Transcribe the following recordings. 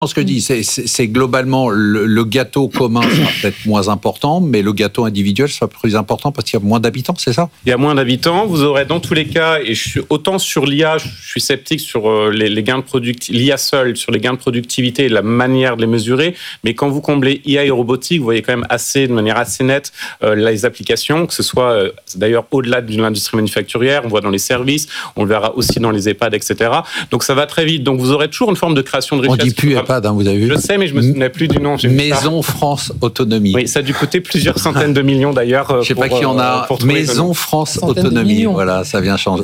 Ce que je dis, c'est globalement le gâteau commun sera peut-être moins important, mais le gâteau individuel sera plus important parce qu'il y a moins d'habitants, c'est ça ? Il y a moins d'habitants, vous aurez dans tous les cas, et autant sur l'IA, je suis sceptique sur les gains de productivité, l'IA seule, sur les gains de productivité et la manière de les mesurer, mais quand vous comblez IA et robotique, vous voyez quand même de manière assez nette les applications, que ce soit d'ailleurs au-delà de l'industrie manufacturière, on voit dans les services, on le verra aussi dans les EHPAD, etc. Donc ça va très vite, donc vous aurez toujours une forme de création de richesse. On dit plus EHPAD, vous avez vu ? Je sais, mais je me souvenais plus du nom. Maison France Autonomie. Oui, ça a dû coûter plusieurs centaines de millions d'ailleurs. Je sais pas qui en a. Maison France Autonomie. Voilà, ça vient changer.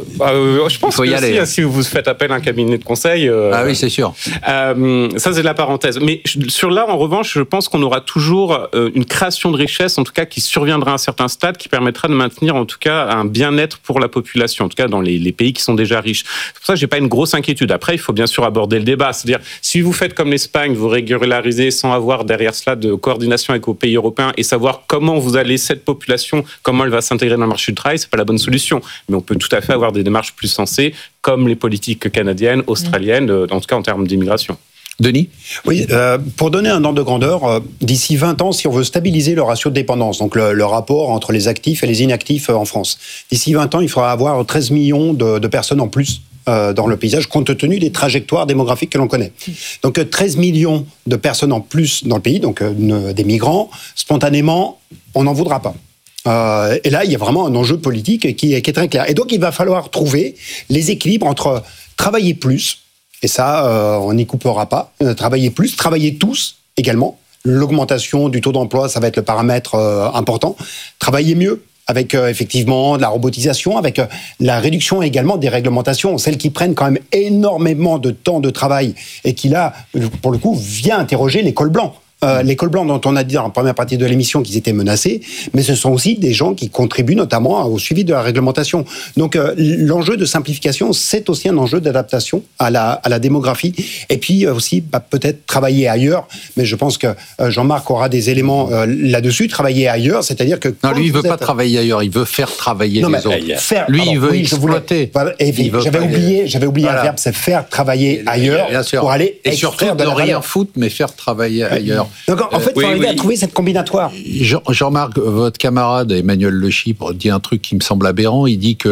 Je pense que y aller. Si vous faites appel à un cabinet de conseil. Ah oui, c'est sûr. Ça, c'est de la parenthèse. Mais sur là, en revanche, je pense qu'on aura toujours une création de richesse, en tout cas, qui surviendra à un certain stade, qui permettra de maintenir, en tout cas, un bien-être pour la population, en tout cas dans les pays qui sont déjà riches. C'est pour ça que j'ai pas une grosse inquiétude. Après, il faut bien sûr aborder le débat. C'est-à-dire, si vous faites comme l'Espagne, vous régularisez sans avoir derrière cela de coordination avec vos pays européens et savoir comment vous allez cette population, comment elle va s'intégrer dans le marché du travail, c'est pas la bonne solution. Mais on peut tout à fait avoir des démarches plus sensées, comme les politiques canadiennes, australiennes, en tout cas en termes d'immigration. Denis ? Oui, pour donner un ordre de grandeur, d'ici 20 ans, si on veut stabiliser le ratio de dépendance, donc le rapport entre les actifs et les inactifs en France, d'ici 20 ans, il faudra avoir 13 millions de personnes en plus dans le paysage, compte tenu des trajectoires démographiques que l'on connaît. Donc 13 millions de personnes en plus dans le pays, donc des migrants, spontanément, on n'en voudra pas. Et là, il y a vraiment un enjeu politique qui est très clair. Et donc, il va falloir trouver les équilibres entre travailler plus, et ça, on n'y coupera pas, travailler plus, travailler tous également. L'augmentation du taux d'emploi, ça va être le paramètre important. Travailler mieux, avec effectivement de la robotisation, avec la réduction également des réglementations, celles qui prennent quand même énormément de temps de travail et qui là, pour le coup, vient interroger les cols blancs. Les cols blancs dont on a dit dans la première partie de l'émission qu'ils étaient menacés, mais ce sont aussi des gens qui contribuent notamment au suivi de la réglementation. Donc l'enjeu de simplification, c'est aussi un enjeu d'adaptation à la démographie. Et puis aussi peut-être travailler ailleurs, mais je pense que Jean-Marc aura des éléments là-dessus, travailler ailleurs, c'est-à-dire que... Non, lui, il ne veut pas travailler ailleurs, il veut faire travailler les autres. Lui, il veut exploiter. J'avais oublié un verbe, c'est faire travailler ailleurs pour aller et surtout ne rien foutre, mais faire travailler ailleurs. Donc en fait, il faut arriver à trouver cette combinatoire. Jean-Marc, votre camarade Emmanuel Le Chypre dit un truc qui me semble aberrant. Il dit que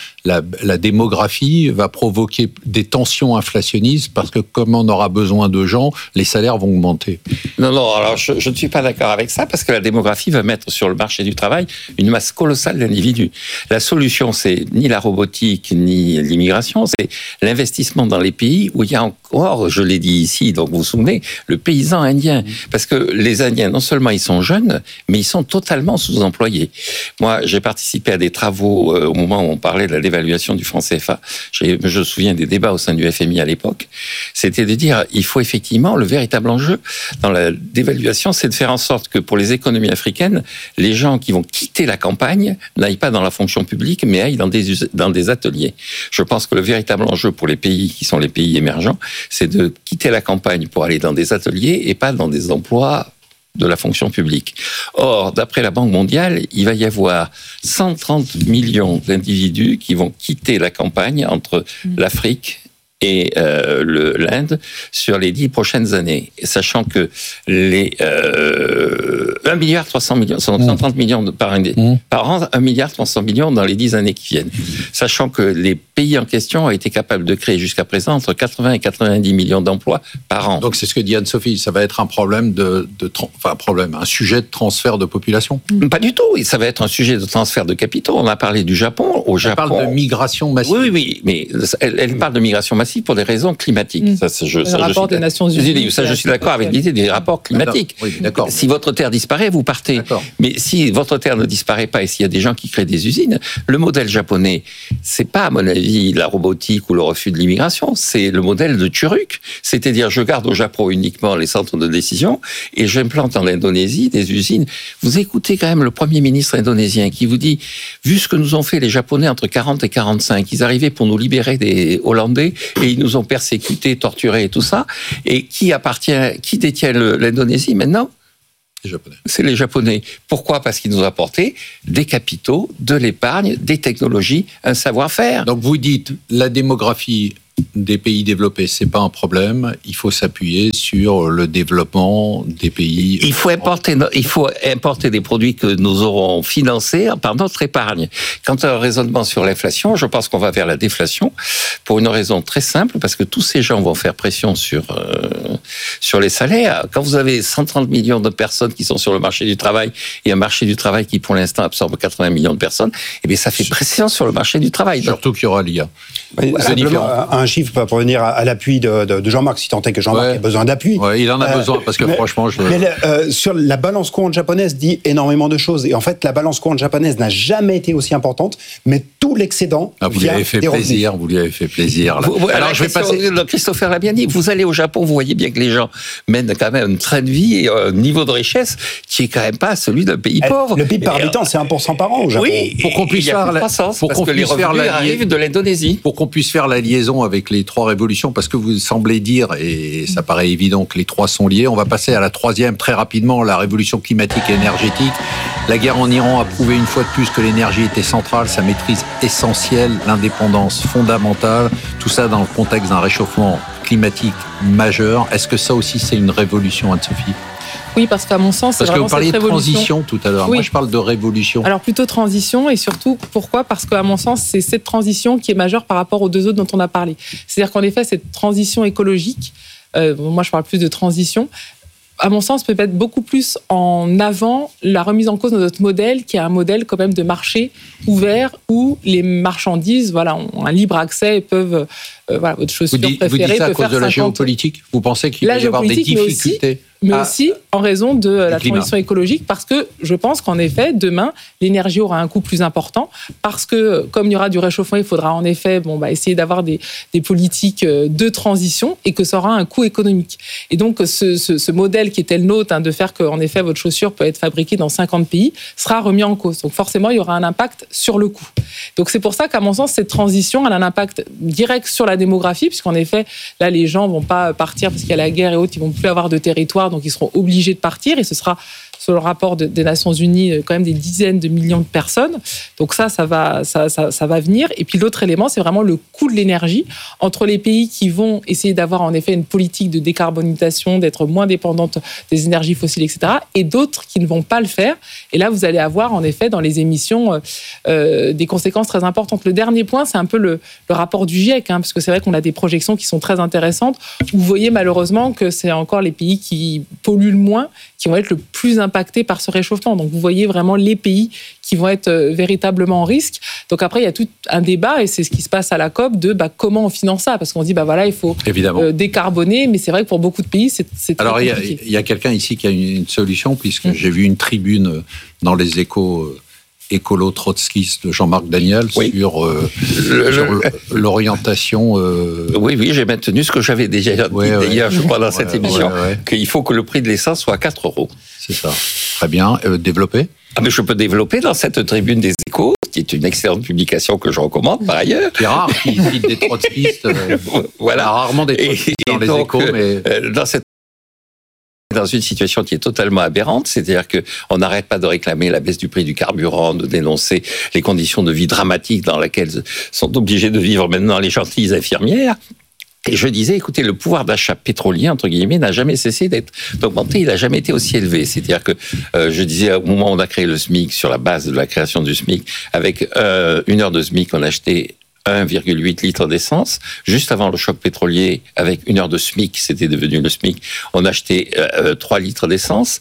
la démographie va provoquer des tensions inflationnistes parce que comme on aura besoin de gens, les salaires vont augmenter. Non, alors je ne suis pas d'accord avec ça parce que la démographie va mettre sur le marché du travail une masse colossale d'individus. La solution, c'est ni la robotique ni l'immigration, c'est l'investissement dans les pays où il y a encore, je l'ai dit ici, donc vous vous souvenez, le paysan indien. Parce que les Indiens, non seulement ils sont jeunes, mais ils sont totalement sous-employés. Moi, j'ai participé à des travaux au moment où on parlait de la dévaluation du franc CFA. Je me souviens des débats au sein du FMI à l'époque. C'était de dire, il faut effectivement, le véritable enjeu dans la dévaluation, c'est de faire en sorte que pour les économies africaines, les gens qui vont quitter la campagne n'aillent pas dans la fonction publique, mais aillent dans des ateliers. Je pense que le véritable enjeu pour les pays qui sont les pays émergents, c'est de quitter la campagne pour aller dans des ateliers et pas dans des emplois de la fonction publique. Or, d'après la Banque mondiale, il va y avoir 130 millions d'individus qui vont quitter la campagne entre l'Afrique et l'Inde sur les 10 prochaines années, sachant que les 1,3 milliard, 130 millions par an, 1,3 milliard dans les 10 années qui viennent. Sachant que les pays en question ont été capables de créer jusqu'à présent entre 80 et 90 millions d'emplois par an. Donc c'est ce que dit Anne-Sophie, ça va être un problème un sujet de transfert de population. Pas du tout, ça va être un sujet de transfert de capitaux. On a parlé du Japon. Elle parle de migration massive. Oui, mais elle parle de migration massive pour des raisons climatiques. Le rapport des Nations Unies. Ça, je suis d'accord avec l'idée des rapports climatiques. D'accord. Si votre terre disparaît, vous partez. D'accord. Mais si votre terre ne disparaît pas et s'il y a des gens qui créent des usines, le modèle japonais, c'est pas, à mon avis, la robotique ou le refus de l'immigration, c'est le modèle de Turuk. C'est-à-dire, je garde au Japon uniquement les centres de décision et j'implante en Indonésie des usines. Vous écoutez quand même le Premier ministre indonésien qui vous dit, vu ce que nous ont fait les Japonais entre 40 et 45, ils arrivaient pour nous libérer des Hollandais et ils nous ont persécutés, torturés et tout ça. Et qui détient l'Indonésie maintenant ? Les Japonais. C'est les Japonais. Pourquoi ? Parce qu'ils nous ont apporté des capitaux, de l'épargne, des technologies, un savoir-faire. Donc vous dites, la démographie des pays développés. C'est pas un problème. Il faut s'appuyer sur le développement des pays. Il faut importer des produits que nous aurons financés par notre épargne. Quant à un raisonnement sur l'inflation, je pense qu'on va vers la déflation pour une raison très simple, parce que tous ces gens vont faire pression sur les salaires. Quand vous avez 130 millions de personnes qui sont sur le marché du travail et un marché du travail qui, pour l'instant, absorbe 80 millions de personnes, eh bien, ça fait pression sur le marché du travail. Surtout qu'il y aura l'IA. Un chiffre pour venir à l'appui de Jean-Marc, si tant est que Jean-Marc ait besoin d'appui. Ouais, il en a besoin, parce que franchement... sur la balance courante japonaise dit énormément de choses. Et en fait, la balance courante japonaise n'a jamais été aussi importante, mais tout l'excédent vous lui avez fait plaisir, vous lui avez fait plaisir. Là. Alors, je vais passer... Christopher l'a bien dit, vous allez au Japon, vous voyez bien que les gens mènent quand même un train de vie et un niveau de richesse qui est quand même pas celui d'un pays pauvre. Le PIB par habitant, c'est 1% par an au Japon. Oui, pour qu'on puisse faire l'Indonésie. Pour qu'on puisse faire la liaison avec les trois révolutions, parce que vous semblez dire, et ça paraît évident que les trois sont liés, on va passer à la troisième très rapidement, la révolution climatique et énergétique. La guerre en Iran a prouvé une fois de plus que l'énergie était centrale, sa maîtrise essentielle, l'indépendance fondamentale, tout ça dans le contexte d'un réchauffement climatique majeur. Est-ce que ça aussi c'est une révolution, Anne-Sophie ? Oui, parce qu'à mon sens, c'est vraiment cette révolution. Parce que vous parliez de transition tout à l'heure. Oui. Moi, je parle de révolution. Alors, plutôt transition, et surtout, pourquoi ? Parce qu'à mon sens, c'est cette transition qui est majeure par rapport aux deux autres dont on a parlé. C'est-à-dire qu'en effet, cette transition écologique, moi, je parle plus de transition, à mon sens, peut mettre beaucoup plus en avant la remise en cause de notre modèle, qui est un modèle quand même de marché ouvert, où les marchandises ont un libre accès et peuvent... votre chaussure préférée vous dites ça à peut cause faire de la 50... géopolitique ? Vous pensez qu'il va y avoir des difficultés ? Mais aussi en raison de la transition écologique, parce que je pense qu'en effet, demain, l'énergie aura un coût plus important, parce que comme il y aura du réchauffement, il faudra en effet essayer d'avoir des politiques de transition et que ça aura un coût économique. Et donc, ce modèle qui était le nôtre, de faire qu'en effet, votre chaussure peut être fabriquée dans 50 pays, sera remis en cause. Donc forcément, il y aura un impact sur le coût. Donc c'est pour ça qu'à mon sens, cette transition, elle a un impact direct sur la démographie, puisqu'en effet, là, les gens vont pas partir parce qu'il y a la guerre et autres, ils vont plus avoir de territoire, donc ils seront obligés de partir, et ce sera, sur le rapport des Nations Unies, quand même des dizaines de millions de personnes. Donc ça va venir. Et puis l'autre élément, c'est vraiment le coût de l'énergie entre les pays qui vont essayer d'avoir en effet une politique de décarbonisation, d'être moins dépendantes des énergies fossiles, etc., et d'autres qui ne vont pas le faire. Et là, vous allez avoir en effet dans les émissions des conséquences très importantes. Le dernier point, c'est un peu le rapport du GIEC, parce que c'est vrai qu'on a des projections qui sont très intéressantes. Vous voyez malheureusement que c'est encore les pays qui polluent le moins qui vont être le plus impactés par ce réchauffement. Donc vous voyez vraiment les pays qui vont être véritablement en risque. Donc après, il y a tout un débat, et c'est ce qui se passe à la COP, de comment on finance ça, parce qu'on dit, il faut décarboner, mais c'est vrai que pour beaucoup de pays, c'est très compliqué. Alors, il y a quelqu'un ici qui a une solution, puisque j'ai vu une tribune dans les Échos écolo-trotskiste de Jean-Marc Daniel sur l'orientation... Oui, j'ai maintenu ce que j'avais déjà dit d'ailleurs, je crois, dans cette émission, qu'il faut que le prix de l'essence soit à 4 €. C'est ça. Très bien. Développer ? Mais je peux développer dans cette tribune des Échos, qui est une excellente publication que je recommande par ailleurs. C'est rare qu'il cite des trotskistes. Voilà. Rarement des trotskistes dans les Échos, mais... Dans une situation qui est totalement aberrante, c'est-à-dire qu'on n'arrête pas de réclamer la baisse du prix du carburant, de dénoncer les conditions de vie dramatiques dans lesquelles sont obligées de vivre maintenant les gentilles infirmières. Et je disais, écoutez, le pouvoir d'achat pétrolier, entre guillemets, n'a jamais cessé d'augmenter, il n'a jamais été aussi élevé. C'est-à-dire que, je disais, au moment où on a créé le SMIC, sur la base de la création du SMIC, avec 1 heure de SMIC, on achetait 1,8 litre d'essence. Juste avant le choc pétrolier, avec 1 heure de SMIC, c'était devenu le SMIC, on achetait 3 litres d'essence.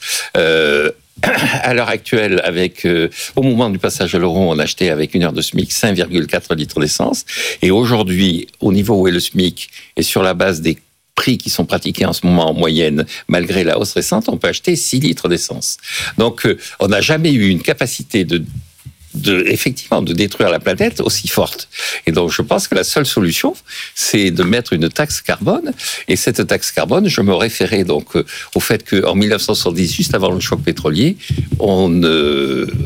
À l'heure actuelle, au moment du passage à l'euro, on achetait avec 1 heure de SMIC 5,4 litres d'essence. Et aujourd'hui, au niveau où est le SMIC, et sur la base des prix qui sont pratiqués en ce moment en moyenne, malgré la hausse récente, on peut acheter 6 litres d'essence. Donc, on n'a jamais eu une capacité effectivement de détruire la planète aussi forte. Et donc je pense que la seule solution, c'est de mettre une taxe carbone. Et cette taxe carbone, je me référais donc au fait qu'en 1970, juste avant le choc pétrolier, on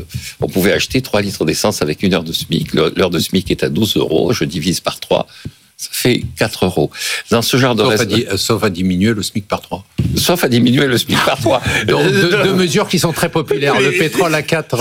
pouvait acheter 3 litres d'essence avec 1 heure de SMIC. L'heure de SMIC est à 12 €, je divise par 3. Ça fait 4 euros. Dans ce genre de sauf à diminuer le SMIC par 3. Sauf à diminuer le SMIC par 3. Donc, deux mesures qui sont très populaires. Le pétrole à 4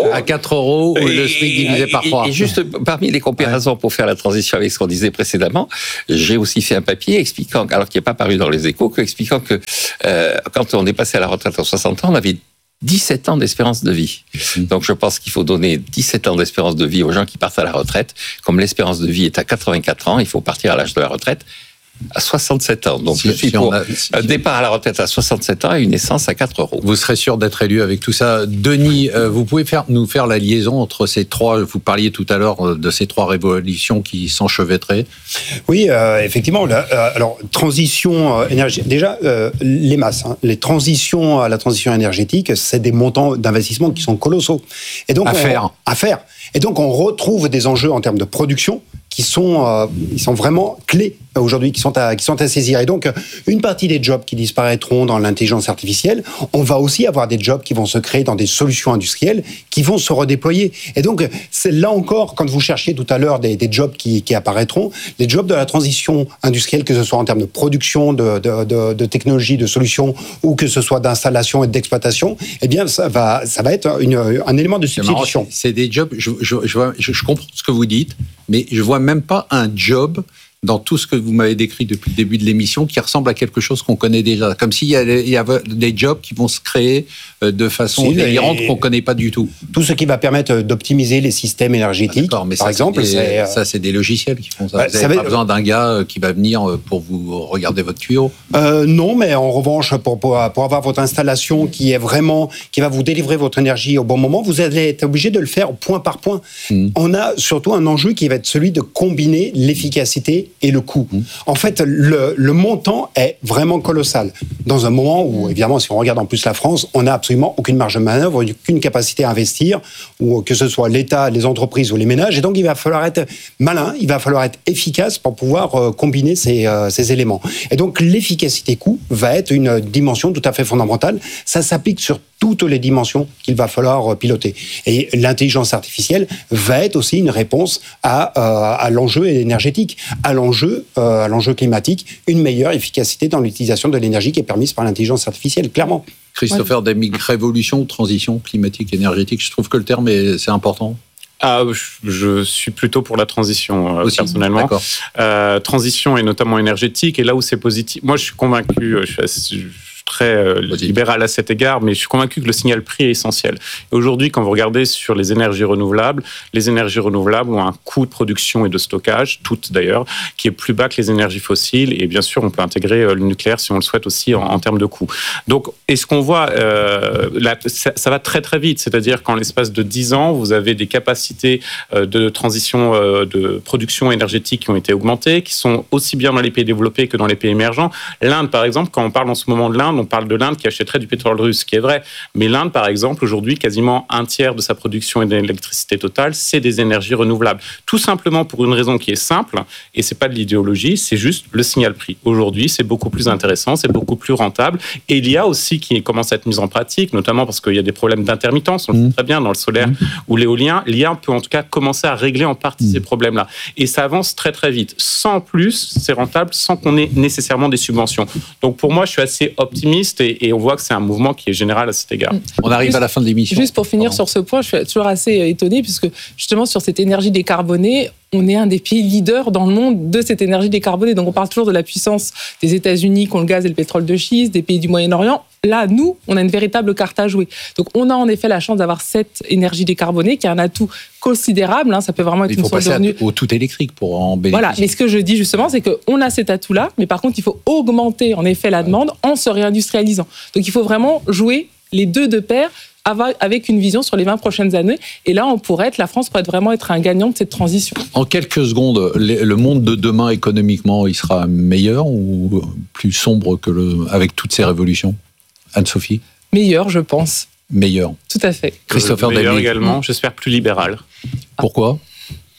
euros ou le SMIC divisé par 3. Et juste parmi les comparaisons pour faire la transition avec ce qu'on disait précédemment, j'ai aussi fait un papier expliquant, alors qui n'est pas paru dans les Échos, expliquant que quand on est passé à la retraite à 60 ans, on avait 17 ans d'espérance de vie. Donc je pense qu'il faut donner 17 ans d'espérance de vie aux gens qui partent à la retraite. Comme l'espérance de vie est à 84 ans, il faut partir à l'âge de la retraite à 67 ans. Donc je suis pour un départ à la retraite à 67 ans et une naissance à 4 euros. Vous serez sûr d'être élu avec tout ça. Denis, vous pouvez nous faire la liaison entre ces trois, vous parliez tout à l'heure de ces trois révolutions qui s'enchevêtraient. Oui, effectivement. Alors, transition énergétique. Déjà, les masses, les transitions à la transition énergétique, c'est des montants d'investissement qui sont colossaux. Et donc, à faire. Et donc, on retrouve des enjeux en termes de production qui sont vraiment clés aujourd'hui, qui sont à saisir. Et donc, une partie des jobs qui disparaîtront dans l'intelligence artificielle, on va aussi avoir des jobs qui vont se créer dans des solutions industrielles qui vont se redéployer. Et donc, c'est là encore, quand vous cherchiez tout à l'heure des jobs qui apparaîtront, les jobs de la transition industrielle, que ce soit en termes de production, de technologie, de solutions, ou que ce soit d'installation et d'exploitation, eh bien, ça va être un élément de substitution. C'est des jobs, je comprends ce que vous dites, mais je vois même pas un job dans tout ce que vous m'avez décrit depuis le début de l'émission qui ressemble à quelque chose qu'on connaît déjà. Comme s'il y avait des jobs qui vont se créer de façon délirante qu'on ne connaît pas du tout. Tout ce qui va permettre d'optimiser les systèmes énergétiques, par exemple. Ça, c'est des logiciels qui font ça. Vous n'avez pas besoin d'un gars qui va venir pour vous regarder votre tuyau. Non, mais en revanche, pour avoir votre installation qui va vous délivrer votre énergie au bon moment, vous allez être obligé de le faire point par point. On a surtout un enjeu qui va être celui de combiner l'efficacité et le coût. En fait, le montant est vraiment colossal. Dans un moment où, évidemment, si on regarde en plus la France, on n'a absolument aucune marge de manœuvre, aucune capacité à investir, ou que ce soit l'État, les entreprises ou les ménages. Et donc, il va falloir être malin, il va falloir être efficace pour pouvoir combiner ces éléments. Et donc, l'efficacité-coût va être une dimension tout à fait fondamentale. Ça s'applique sur toutes les dimensions qu'il va falloir piloter. Et l'intelligence artificielle va être aussi une réponse à l'enjeu énergétique, à l'enjeu climatique, une meilleure efficacité dans l'utilisation de l'énergie qui est permise par l'intelligence artificielle, clairement. Christopher Demming, révolution, transition climatique, énergétique, je trouve que le terme c'est important. Je suis plutôt pour la transition, personnellement. Transition et notamment énergétique, et là où c'est positif, moi je suis convaincu, je suis très libéral à cet égard, mais je suis convaincu que le signal prix est essentiel. Et aujourd'hui, quand vous regardez sur les énergies renouvelables ont un coût de production et de stockage, toutes d'ailleurs, qui est plus bas que les énergies fossiles, et bien sûr, on peut intégrer le nucléaire si on le souhaite aussi en termes de coût. Donc, et ce qu'on voit, ça va très très vite, c'est-à-dire qu'en l'espace de 10 ans, vous avez des capacités de transition de production énergétique qui ont été augmentées, qui sont aussi bien dans les pays développés que dans les pays émergents. L'Inde, par exemple, quand on parle en ce moment de l'Inde, on parle de l'Inde qui achèterait du pétrole russe, ce qui est vrai. Mais l'Inde, par exemple, aujourd'hui, quasiment un tiers de sa production d'électricité totale, c'est des énergies renouvelables. Tout simplement pour une raison qui est simple, et c'est pas de l'idéologie, c'est juste le signal prix. Aujourd'hui, c'est beaucoup plus intéressant, c'est beaucoup plus rentable. Et il y a aussi qui commence à être mis en pratique, notamment parce qu'il y a des problèmes d'intermittence, on le sait très bien dans le solaire ou l'éolien. L'IA peut en tout cas commencer à régler en partie ces problèmes-là. Et ça avance très très vite. Sans plus, c'est rentable, sans qu'on ait nécessairement des subventions. Donc pour moi, je suis assez optimiste et on voit que c'est un mouvement qui est général à cet égard. On arrive à la fin de l'émission. Juste pour finir sur ce point, je suis toujours assez étonnée puisque justement sur cette énergie décarbonée, on est un des pays leaders dans le monde de cette énergie décarbonée. Donc on parle toujours de la puissance des États-Unis qui ont le gaz et le pétrole de schiste, des pays du Moyen-Orient. Là, nous, on a une véritable carte à jouer. Donc on a en effet la chance d'avoir cette énergie décarbonée qui est un atout considérable. Ça peut vraiment être une source de revenus. Il faut passer au tout électrique pour en bénéficier. Voilà, mais ce que je dis justement, c'est qu'on a cet atout-là, mais par contre, il faut augmenter en effet la demande en se réindustrialisant. Donc il faut vraiment jouer les deux de pair avec une vision sur les 20 prochaines années. Et là, la France pourrait vraiment être un gagnant de cette transition. En quelques secondes, le monde de demain économiquement, il sera meilleur ou plus sombre avec toutes ces révolutions ? Anne-Sophie ? Meilleur, je pense. Meilleur. Tout à fait. Christopher Demming également, j'espère plus libéral. Pourquoi ?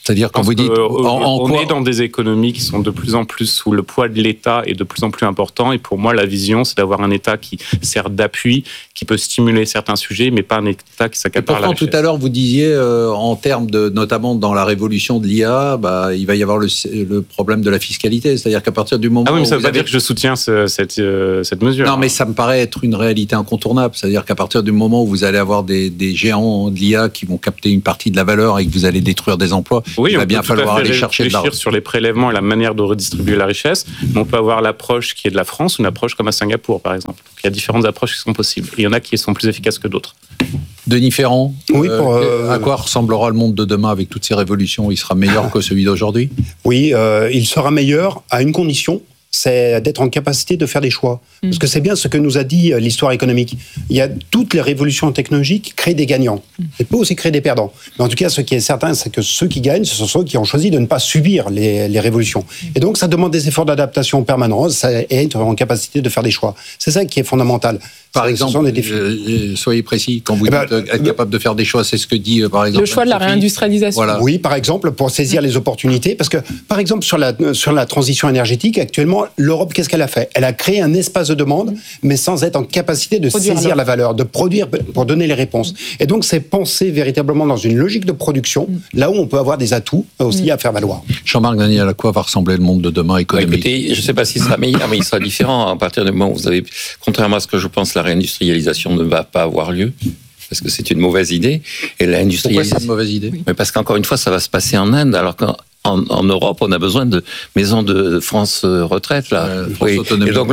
C'est-à-dire quand vous dites on est dans des économies qui sont de plus en plus sous le poids de l'État et de plus en plus important. Et pour moi, la vision, c'est d'avoir un État qui sert d'appui, qui peut stimuler certains sujets, mais pas un État qui s'accapare la richesse. Tout à l'heure, vous disiez, en termes de, notamment dans la révolution de l'IA, il va y avoir le problème de la fiscalité. C'est-à-dire qu'à partir du moment mais ça ne veut pas dire que je soutiens cette mesure. Non, mais ça me paraît être une réalité incontournable. C'est-à-dire qu'à partir du moment où vous allez avoir des géants de l'IA qui vont capter une partie de la valeur et que vous allez détruire des emplois, il va bien falloir aller chercher de l'argent. Sur les prélèvements et la manière de redistribuer la richesse, mais on peut avoir l'approche qui est de la France, une approche comme à Singapour, par exemple. Il y a différentes approches qui sont possibles. Il y en a qui sont plus efficaces que d'autres. Denis Ferrand, oui, à quoi ressemblera le monde de demain avec toutes ces révolutions? Il sera meilleur que celui d'aujourd'hui? Oui, il sera meilleur à une condition, c'est d'être en capacité de faire des choix. Parce que c'est bien ce que nous a dit l'histoire économique. Il y a toutes les révolutions technologiques créent des gagnants. Et peut aussi créer des perdants. Mais en tout cas, ce qui est certain, c'est que ceux qui gagnent, ce sont ceux qui ont choisi de ne pas subir les révolutions. Et donc, ça demande des efforts d'adaptation permanents et être en capacité de faire des choix. C'est ça qui est fondamental. Par exemple, soyez précis, quand vous dites être capable de faire des choix, c'est ce que dit, par exemple... Le choix de la réindustrialisation. Voilà. Oui, par exemple, pour saisir les opportunités. Parce que, par exemple, sur la transition énergétique, actuellement, l'Europe, qu'est-ce qu'elle a fait? Elle a créé un espace de demande, mais sans être en capacité de saisir la valeur, de produire pour donner les réponses. Et donc, c'est penser véritablement dans une logique de production, là où on peut avoir des atouts aussi à faire valoir. Jean-Marc Daniel, à quoi va ressembler le monde de demain économique? Écoutez, je ne sais pas s'il sera meilleur, mais il sera différent. À partir du moment où vous avez, contrairement à ce que je pense, la réindustrialisation ne va pas avoir lieu. Parce que c'est une mauvaise idée. Et Pourquoi c'est une mauvaise idée? Mais parce qu'encore une fois, ça va se passer en Inde, alors qu'en Europe, on a besoin de maisons de France retraite, là. Oui. Et donc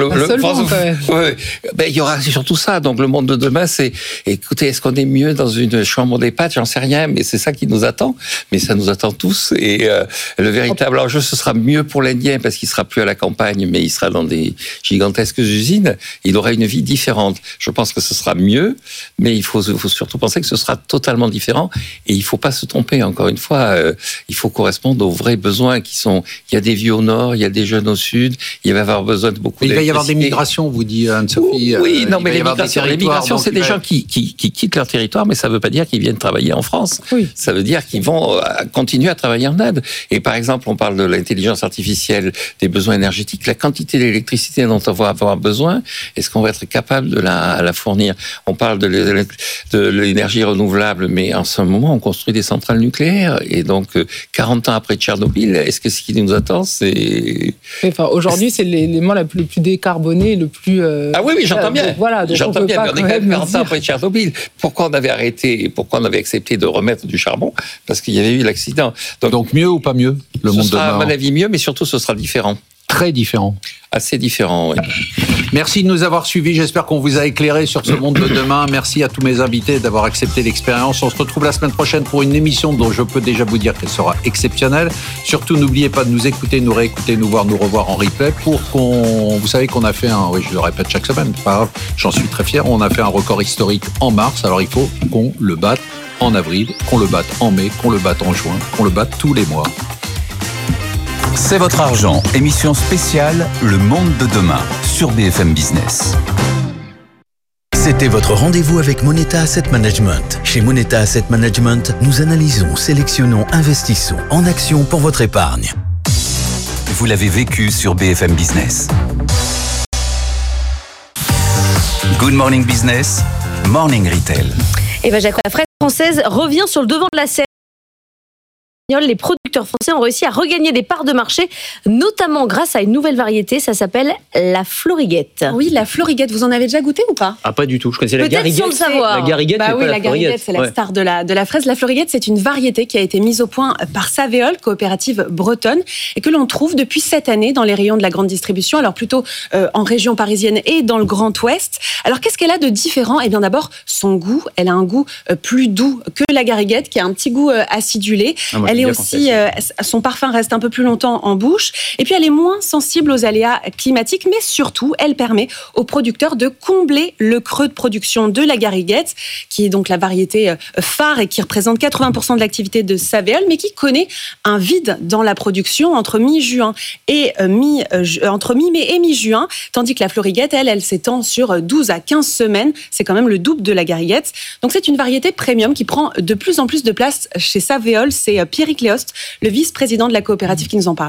il y aura surtout ça. Donc le monde de demain, c'est, écoutez, est-ce qu'on est mieux dans une chambre d'EHPAD? J'en sais rien, mais c'est ça qui nous attend. Mais ça nous attend tous. Et le véritable enjeu, ce sera mieux pour l'Indien, parce qu'il sera plus à la campagne, mais il sera dans des gigantesques usines. Il aura une vie différente. Je pense que ce sera mieux, mais il faut surtout penser que ce sera totalement différent. Et il faut pas se tromper. Encore une fois, il faut correspondre aux vrais besoins qui sont. Il y a des vieux au nord, il y a des jeunes au sud. Il va y avoir besoin de beaucoup. Il va y avoir des migrations, vous dit Anne-Sophie. Oui, non, mais les migrations, c'est des gens qui quittent leur territoire, mais ça ne veut pas dire qu'ils viennent travailler en France. Oui. Ça veut dire qu'ils vont continuer à travailler en Inde. Et par exemple, on parle de l'intelligence artificielle, des besoins énergétiques, la quantité d'électricité dont on va avoir besoin. Est-ce qu'on va être capable de la fournir? On parle de l'énergie renouvelable, mais en ce moment, on construit des centrales nucléaires. Et donc, 40 ans après Tchernobyl, est-ce que ce qui nous attend, c'est... Enfin, aujourd'hui, c'est l'élément le plus décarboné, le plus... Ah oui, j'entends bien. Voilà, j'entends bien, mais on est quand même 40 ans après Tchernobyl. Pourquoi on avait arrêté, pourquoi on avait accepté de remettre du charbon? Parce qu'il y avait eu l'accident. Donc mieux ou pas mieux, le monde de demain? Ce sera, à mon avis, mieux, mais surtout, ce sera différent. Très différent. Assez différent, oui. Merci de nous avoir suivis. J'espère qu'on vous a éclairé sur ce monde de demain. Merci à tous mes invités d'avoir accepté l'expérience. On se retrouve la semaine prochaine pour une émission dont je peux déjà vous dire qu'elle sera exceptionnelle. Surtout, n'oubliez pas de nous écouter, nous réécouter, nous voir, nous revoir en replay vous savez qu'on a fait oui, je le répète chaque semaine, c'est pas grave, j'en suis très fier. On a fait un record historique en mars. Alors il faut qu'on le batte en avril, qu'on le batte en mai, qu'on le batte en juin, qu'on le batte tous les mois. C'est votre argent, émission spéciale Le Monde de demain sur BFM Business. C'était votre rendez-vous avec Moneta Asset Management. Chez Moneta Asset Management, nous analysons, sélectionnons, investissons en action pour votre épargne. Vous l'avez vécu sur BFM Business. Good Morning Business, Morning Retail. Et Jacques, la fraise française revient sur le devant de la scène. Les producteurs français ont réussi à regagner des parts de marché, notamment grâce à une nouvelle variété, ça s'appelle la Floriguette. Oui, la Floriguette, vous en avez déjà goûté ou pas? Ah, pas du tout, je connaissais la Gariguette. Peut-être sans le savoir. La Gariguette, bah oui, la Gariguette, c'est la star de la fraise. La Floriguette, c'est une variété qui a été mise au point par Savéol, coopérative bretonne, et que l'on trouve depuis cette année dans les rayons de la grande distribution, alors plutôt en région parisienne et dans le Grand Ouest. Alors, qu'est-ce qu'elle a de différent? Eh bien, d'abord, son goût. Elle a un goût plus doux que la Gariguette, qui a un petit goût acidulé. Elle est aussi, son parfum reste un peu plus longtemps en bouche. Et puis, elle est moins sensible aux aléas climatiques, mais surtout, elle permet aux producteurs de combler le creux de production de la Gariguette, qui est donc la variété phare et qui représente 80% de l'activité de Savéol, mais qui connaît un vide dans la production entre mi-mai et mi-juin, tandis que la Floriguette, elle s'étend sur 12 à 15 semaines. C'est quand même le double de la Gariguette. Donc, c'est une variété premium qui prend de plus en plus de place chez Savéol. C'est Pierre Thierry Cléost, le vice-président de la coopérative, qui nous en parle.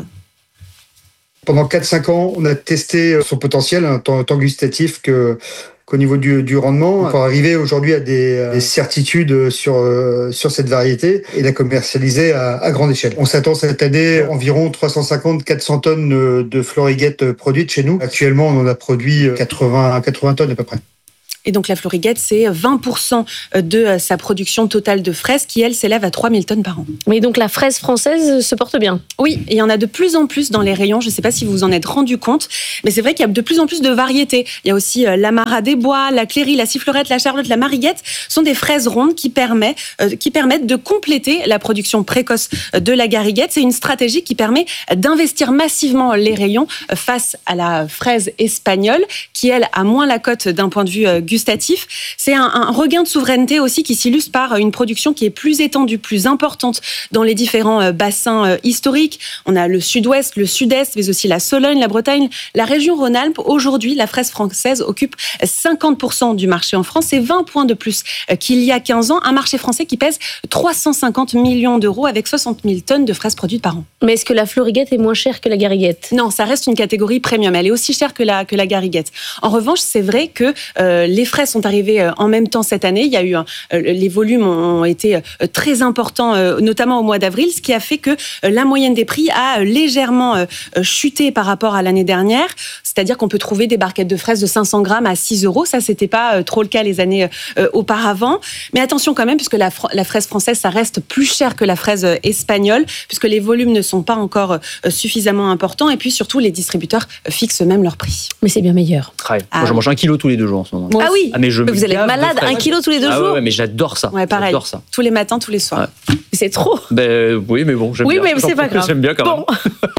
Pendant 4-5 ans, on a testé son potentiel, tant gustatif qu'au niveau du rendement, pour arriver aujourd'hui à des certitudes sur cette variété et la commercialiser à grande échelle. On s'attend cette année environ 350-400 tonnes de floriguettes produites chez nous. Actuellement, on en a produit 80 tonnes à peu près. Et donc la Floriguette, c'est 20% de sa production totale de fraises qui, elle, s'élève à 3000 tonnes par an. Mais donc la fraise française se porte bien. Oui, et il y en a de plus en plus dans les rayons. Je ne sais pas si vous vous en êtes rendu compte, mais c'est vrai qu'il y a de plus en plus de variétés. Il y a aussi l'Amara des Bois, la Cléry, la Sifflerette, la Charlotte, la Mariguette. Ce sont des fraises rondes qui permettent de compléter la production précoce de la Gariguette. C'est une stratégie qui permet d'investir massivement les rayons face à la fraise espagnole qui, elle, a moins la cote d'un point de vue gustatif. C'est un regain de souveraineté aussi qui s'illustre par une production qui est plus étendue, plus importante dans les différents bassins historiques. On a le sud-ouest, le sud-est, mais aussi la Sologne, la Bretagne, la région Rhône-Alpes. Aujourd'hui, la fraise française occupe 50% du marché en France. C'est 20 points de plus qu'il y a 15 ans. Un marché français qui pèse 350 millions d'euros avec 60 000 tonnes de fraises produites par an. Mais est-ce que la Floriguette est moins chère que la Gariguette ? Non, ça reste une catégorie premium. Elle est aussi chère que la Gariguette. En revanche, c'est vrai que les fraises sont arrivées en même temps cette année. Il y a eu les volumes ont été très importants, notamment au mois d'avril, ce qui a fait que la moyenne des prix a légèrement chuté par rapport à l'année dernière. C'est-à-dire qu'on peut trouver des barquettes de fraises de 500 grammes à 6 €. Ça, c'était pas trop le cas les années auparavant. Mais attention quand même, puisque la fraise française, ça reste plus cher que la fraise espagnole, puisque les volumes ne sont pas encore suffisamment importants. Et puis surtout, les distributeurs fixent eux-mêmes leur prix. Mais c'est bien meilleur. Ouais. Moi, je mange 1 kilo tous les 2 jours en ce moment. Ah oui, mais vous allez être malade, 1 kilo tous les 2 jours. Ouais, mais j'adore ça. Ouais, pareil. J'adore ça. Tous les matins, tous les soirs. Ouais. C'est trop. Oui, mais bon, j'aime bien. Oui, mais c'est pas grave. J'aime bien quand même.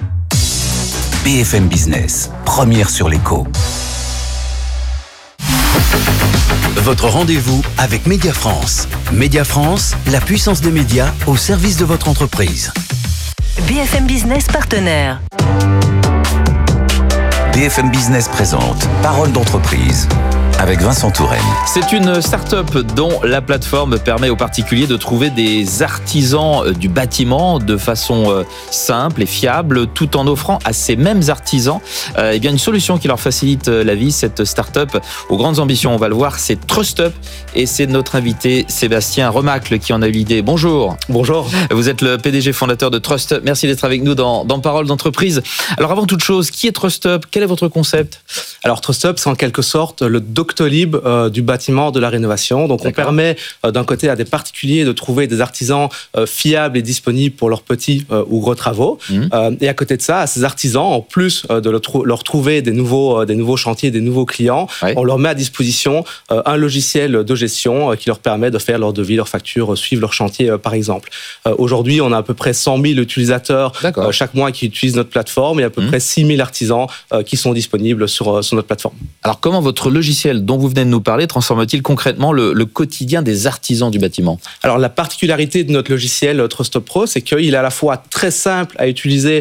BFM Business, première sur l'écho. Votre rendez-vous avec Média France. Média France, la puissance des médias au service de votre entreprise. BFM Business partenaire. BFM Business présente Parole d'entreprise avec Vincent Touraine. C'est une start-up dont la plateforme permet aux particuliers de trouver des artisans du bâtiment de façon simple et fiable, tout en offrant à ces mêmes artisans une solution qui leur facilite la vie. Cette start-up aux grandes ambitions, on va le voir, c'est TrustUp, et c'est notre invité Sébastien Remacle qui en a eu l'idée. Bonjour. Bonjour. Vous êtes le PDG fondateur de TrustUp. Merci d'être avec nous dans Parole d'entreprise. Alors avant toute chose, qui est TrustUp ? Quel est votre concept ? Alors TrustUp, c'est en quelque sorte le Doctolib du bâtiment, de la rénovation. Donc on permet d'un côté à des particuliers de trouver des artisans fiables et disponibles pour leurs petits ou gros travaux. Et à côté de ça, à ces artisans, en plus de leur trouver des nouveaux chantiers, des nouveaux clients, on leur met à disposition un logiciel de gestion qui leur permet de faire leur devis, leur facture, suivre leur chantier par exemple. Aujourd'hui, on a à peu près 100 000 utilisateurs chaque mois qui utilisent notre plateforme et à peu près 6 000 artisans qui sont disponibles sur notre plateforme. Alors comment votre logiciel dont vous venez de nous parler transforme-t-il concrètement le quotidien des artisans du bâtiment ? Alors la particularité de notre logiciel TrustUp Pro, c'est qu'il est à la fois très simple à utiliser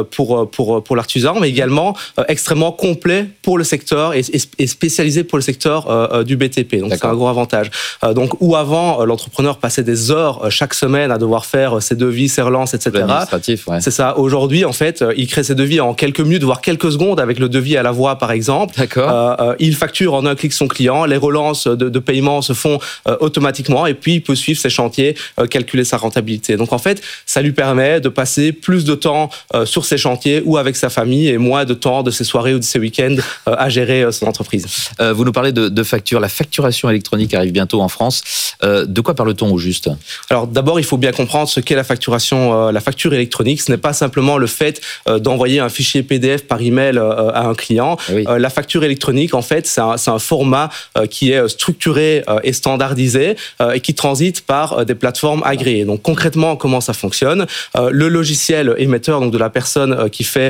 pour l'artisan, mais également extrêmement complet pour le secteur et spécialisé pour le secteur du BTP. Donc c'est un gros avantage. Donc où avant l'entrepreneur passait des heures chaque semaine à devoir faire ses devis, ses relances, etc. L'administratif, C'est ça. Aujourd'hui, en fait, il crée ses devis en quelques minutes, voire quelques secondes avec le devis à la voix, par exemple. Il facture en un clic son client, les relances de paiement se font automatiquement et puis il peut suivre ses chantiers, calculer sa rentabilité. Donc en fait, ça lui permet de passer plus de temps sur ses chantiers ou avec sa famille et moins de temps de ses soirées ou de ses week-ends à gérer son entreprise. Vous nous parlez de facture. La facturation électronique arrive bientôt en France. De quoi parle-t-on au juste ? Alors d'abord, il faut bien comprendre ce qu'est la facture électronique. Ce n'est pas simplement le fait d'envoyer un fichier PDF par email à un client. La facture électronique, en fait, c'est un format qui est structuré et standardisé et qui transite par des plateformes agréées. Donc concrètement, comment ça fonctionne ? Le logiciel émetteur, donc de la personne qui fait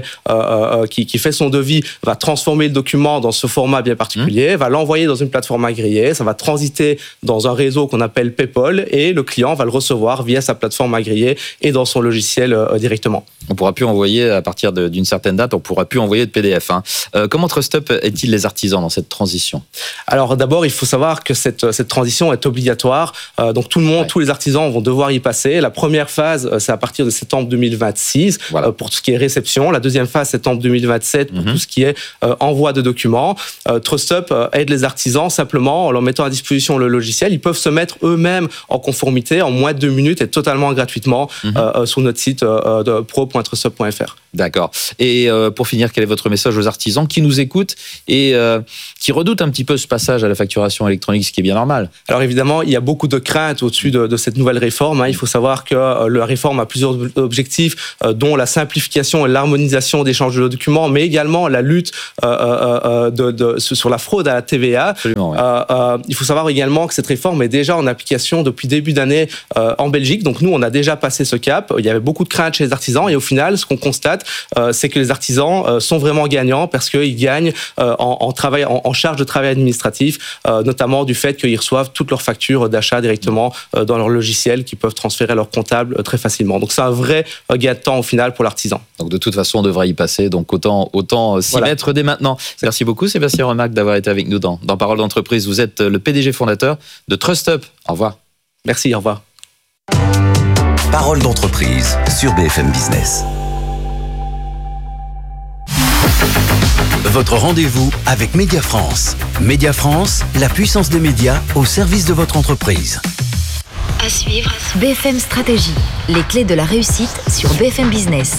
son devis, va transformer le document dans ce format bien particulier, va l'envoyer dans une plateforme agréée, ça va transiter dans un réseau qu'on appelle PayPal et le client va le recevoir via sa plateforme agréée et dans son logiciel directement. On ne pourra plus envoyer, à partir d'une certaine date, on ne pourra plus envoyer de PDF. Comment TrustUp aide-t-il les artisans dans cette transition ? Alors d'abord, il faut savoir que cette transition est obligatoire. Donc tout le monde, tous les artisans vont devoir y passer. La première phase, c'est à partir de septembre 2026 pour tout ce qui est réception. La deuxième phase, septembre 2027 pour tout ce qui est envoi de documents. TrustUp aide les artisans simplement en leur mettant à disposition le logiciel. Ils peuvent se mettre eux-mêmes en conformité en moins de 2 minutes et totalement gratuitement sur notre site de pro.trustup.fr. D'accord. Et pour finir, quel est votre message aux artisans qui nous écoutent et qui redoutent un petit peu ce passage à la facturation électronique, ce qui est bien normal? Alors évidemment, il y a beaucoup de craintes au-dessus de cette nouvelle réforme. Il faut savoir que la réforme a plusieurs objectifs, dont la simplification et l'harmonisation d'échange de documents, mais également la lutte sur la fraude à la TVA. Absolument, oui. Il faut savoir également que cette réforme est déjà en application depuis début d'année en Belgique. Donc nous, on a déjà passé ce cap. Il y avait beaucoup de craintes chez les artisans et au final, ce qu'on constate, c'est que les artisans sont vraiment gagnants parce qu'ils gagnent en charge de travail administratif, notamment du fait qu'ils reçoivent toutes leurs factures d'achat directement dans leur logiciel qu'ils peuvent transférer à leur comptable très facilement. Donc c'est un vrai gain de temps au final pour l'artisan. Donc de toute façon, on devrait y passer, donc autant s'y mettre dès maintenant. Merci beaucoup Sébastien Remac d'avoir été avec nous dans Parole d'entreprise. Vous êtes le PDG fondateur de TrustUp. Au revoir. Merci, au revoir. Parole d'entreprise sur BFM Business. Votre rendez-vous avec Média France. Média France, la puissance des médias au service de votre entreprise. À suivre, BFM Stratégie. Les clés de la réussite sur BFM Business.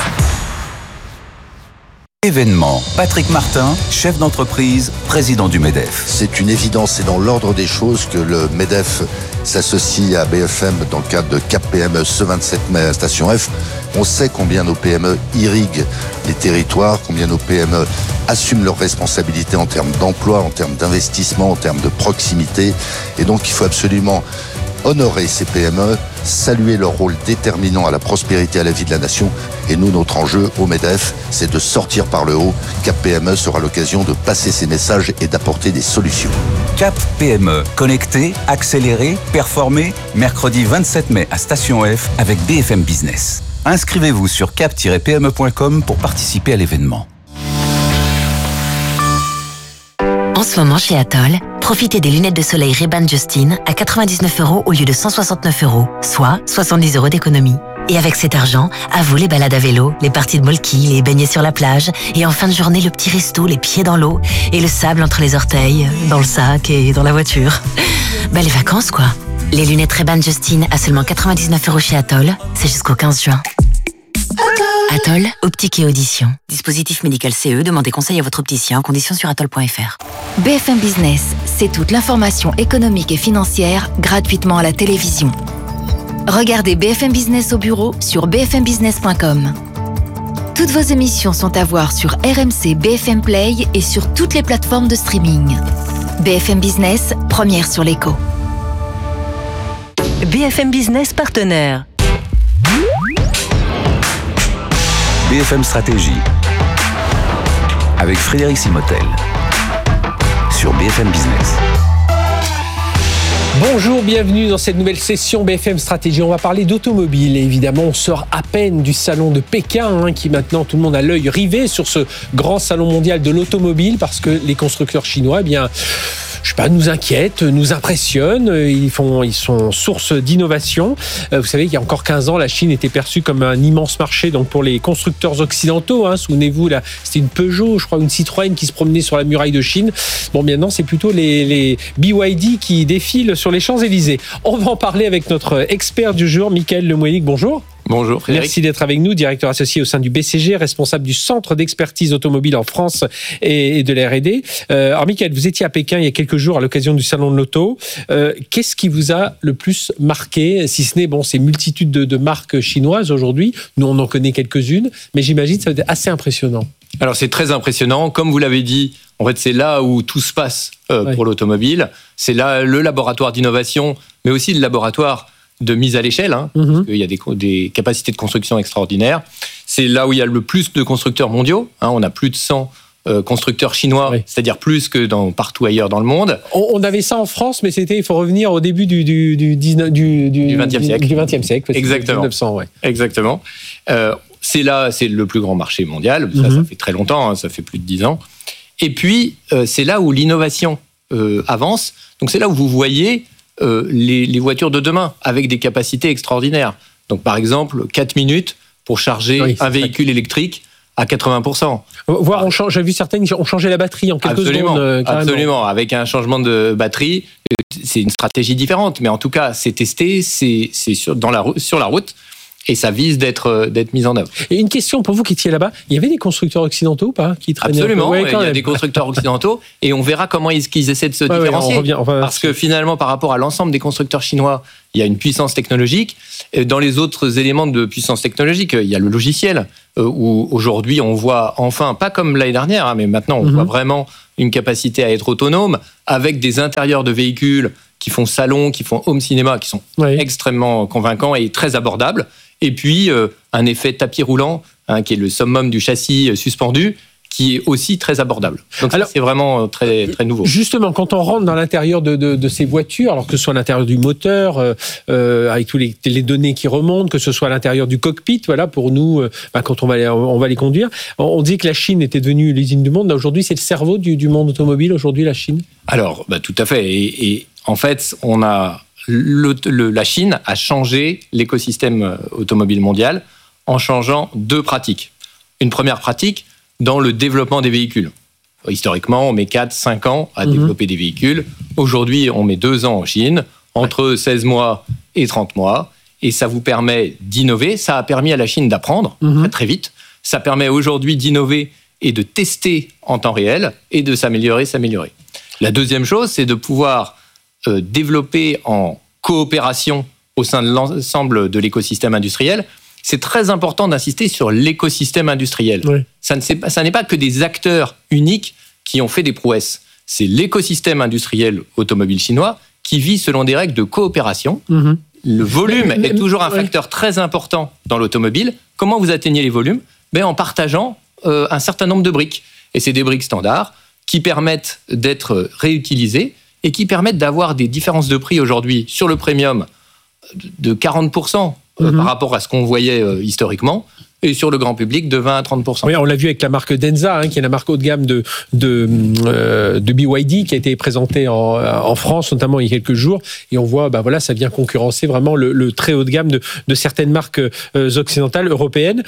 Événement. Patrick Martin, chef d'entreprise, président du MEDEF. C'est une évidence, c'est dans l'ordre des choses que le MEDEF s'associe à BFM dans le cadre de Cap PME ce 27 mai à Station F. On sait combien nos PME irriguent les territoires, combien nos PME assument leurs responsabilités en termes d'emploi, en termes d'investissement, en termes de proximité. Et donc il faut absolument honorer ces PME, saluer leur rôle déterminant à la prospérité et à la vie de la nation. Et nous, notre enjeu au MEDEF, c'est de sortir par le haut. Cap PME sera l'occasion de passer ces messages et d'apporter des solutions. Cap PME, connecté, accéléré, performé, mercredi 27 mai à Station F avec BFM Business. Inscrivez-vous sur cap-pme.com pour participer à l'événement. En ce moment chez Atoll, profitez des lunettes de soleil Ray-Ban Justin à 99 € au lieu de 169 €, soit 70 € d'économie. Et avec cet argent, à vous les balades à vélo, les parties de molki, les baignets sur la plage, et en fin de journée le petit resto, les pieds dans l'eau, et le sable entre les orteils, dans le sac et dans la voiture. Les vacances quoi. Les lunettes Ray-Ban Justin à seulement 99 € chez Atoll, c'est jusqu'au 15 juin. Atoll, optique et audition. Dispositif médical CE, demandez conseil à votre opticien, conditions sur atoll.fr. BFM Business, c'est toute l'information économique et financière gratuitement à la télévision. Regardez BFM Business au bureau sur bfmbusiness.com. Toutes vos émissions sont à voir sur RMC BFM Play et sur toutes les plateformes de streaming. BFM Business, première sur l'écho. BFM Business partenaire. BFM Stratégie avec Frédéric Simotel sur BFM Business. Bonjour, bienvenue dans cette nouvelle session BFM Stratégie. On va parler d'automobile et évidemment on sort à peine du salon de Pékin qui maintenant tout le monde a l'œil rivé sur ce grand salon mondial de l'automobile parce que les constructeurs chinois, nous inquiètent, nous impressionnent, ils sont source d'innovation. Vous savez qu'il y a encore 15 ans, la Chine était perçue comme un immense marché donc pour les constructeurs occidentaux. Souvenez-vous, là, c'était une Peugeot, je crois, une Citroën qui se promenait sur la muraille de Chine. Bon, maintenant, c'est plutôt les BYD qui défilent sur les Champs-Élysées. On va en parler avec notre expert du jour, Michael Lemouénic. Bonjour. Bonjour Frédéric. Merci d'être avec nous, directeur associé au sein du BCG, responsable du Centre d'expertise automobile en France et de la R&D. Alors Michael, vous étiez à Pékin il y a quelques jours à l'occasion du salon de l'auto. Qu'est-ce qui vous a le plus marqué, si ce n'est ces multitudes de marques chinoises aujourd'hui? Nous, on en connaît quelques-unes, mais j'imagine que ça va être assez impressionnant. Alors c'est très impressionnant. Comme vous l'avez dit, en fait, c'est là où tout se passe pour l'automobile. C'est là le laboratoire d'innovation, mais aussi le laboratoire de mise à l'échelle, parce qu'il y a des capacités de construction extraordinaires. C'est là où il y a le plus de constructeurs mondiaux. On a plus de 100 constructeurs chinois, c'est-à-dire plus que partout ailleurs dans le monde. On avait ça en France, mais il faut revenir au début du 20e siècle. Du 20e siècle. Exactement. 1900, Exactement. C'est le plus grand marché mondial. Ça fait très longtemps, ça fait plus de 10 ans. Et puis, c'est là où l'innovation avance. Donc c'est là où vous voyez les voitures de demain avec des capacités extraordinaires. Donc par exemple, 4 minutes pour charger un véhicule électrique à 80%. Voire, j'ai vu certaines ont changé la batterie en quelques secondes. Absolument, avec un changement de batterie, c'est une stratégie différente. Mais en tout cas, c'est testé, c'est sur la route. Et ça vise d'être mis en œuvre. Et une question pour vous qui étiez là-bas, il y avait des constructeurs occidentaux ou pas qui traînaient? Absolument, il y a des constructeurs occidentaux et on verra comment ils essaient de se différencier. Parce que finalement, par rapport à l'ensemble des constructeurs chinois, il y a une puissance technologique. Dans les autres éléments de puissance technologique, il y a le logiciel, où aujourd'hui on voit enfin, pas comme l'année dernière, mais maintenant on voit vraiment une capacité à être autonome, avec des intérieurs de véhicules qui font salon, qui font home cinéma, qui sont extrêmement convaincants et très abordables. Et puis, un effet tapis roulant, qui est le summum du châssis suspendu, qui est aussi très abordable. Donc alors, c'est vraiment très, très nouveau. Justement, quand on rentre dans l'intérieur de ces voitures, alors que ce soit à l'intérieur du moteur, avec tous les données qui remontent, que ce soit à l'intérieur du cockpit, voilà, pour nous, quand on va les conduire, on dit que la Chine était devenue l'usine du monde. Là, aujourd'hui, c'est le cerveau du monde automobile, aujourd'hui, la Chine? Alors, tout à fait. Et en fait, on a... la Chine a changé l'écosystème automobile mondial en changeant 2 pratiques. Une première pratique dans le développement des véhicules. Historiquement, on met 4-5 ans à développer des véhicules. Aujourd'hui, on met 2 ans en Chine, entre 16 mois et 30 mois. Et ça vous permet d'innover. Ça a permis à la Chine d'apprendre très, très vite. Ça permet aujourd'hui d'innover et de tester en temps réel et de s'améliorer. La deuxième chose, c'est de pouvoir développer en coopération au sein de l'ensemble de l'écosystème industriel. C'est très important d'insister sur l'écosystème industriel. Oui. Ça n'est pas que des acteurs uniques qui ont fait des prouesses. C'est l'écosystème industriel automobile chinois qui vit selon des règles de coopération. Le volume est toujours un facteur très important dans l'automobile. Comment vous atteignez les volumes? En partageant un certain nombre de briques. Et c'est des briques standards qui permettent d'être réutilisées et qui permettent d'avoir des différences de prix aujourd'hui sur le premium de 40% par rapport à ce qu'on voyait historiquement, et sur le grand public de 20 à 30%. Oui, on l'a vu avec la marque Denza, qui est la marque haut de gamme de BYD, qui a été présentée en France, notamment il y a quelques jours, et on voit, ça vient concurrencer vraiment le très haut de gamme de certaines marques occidentales, européennes.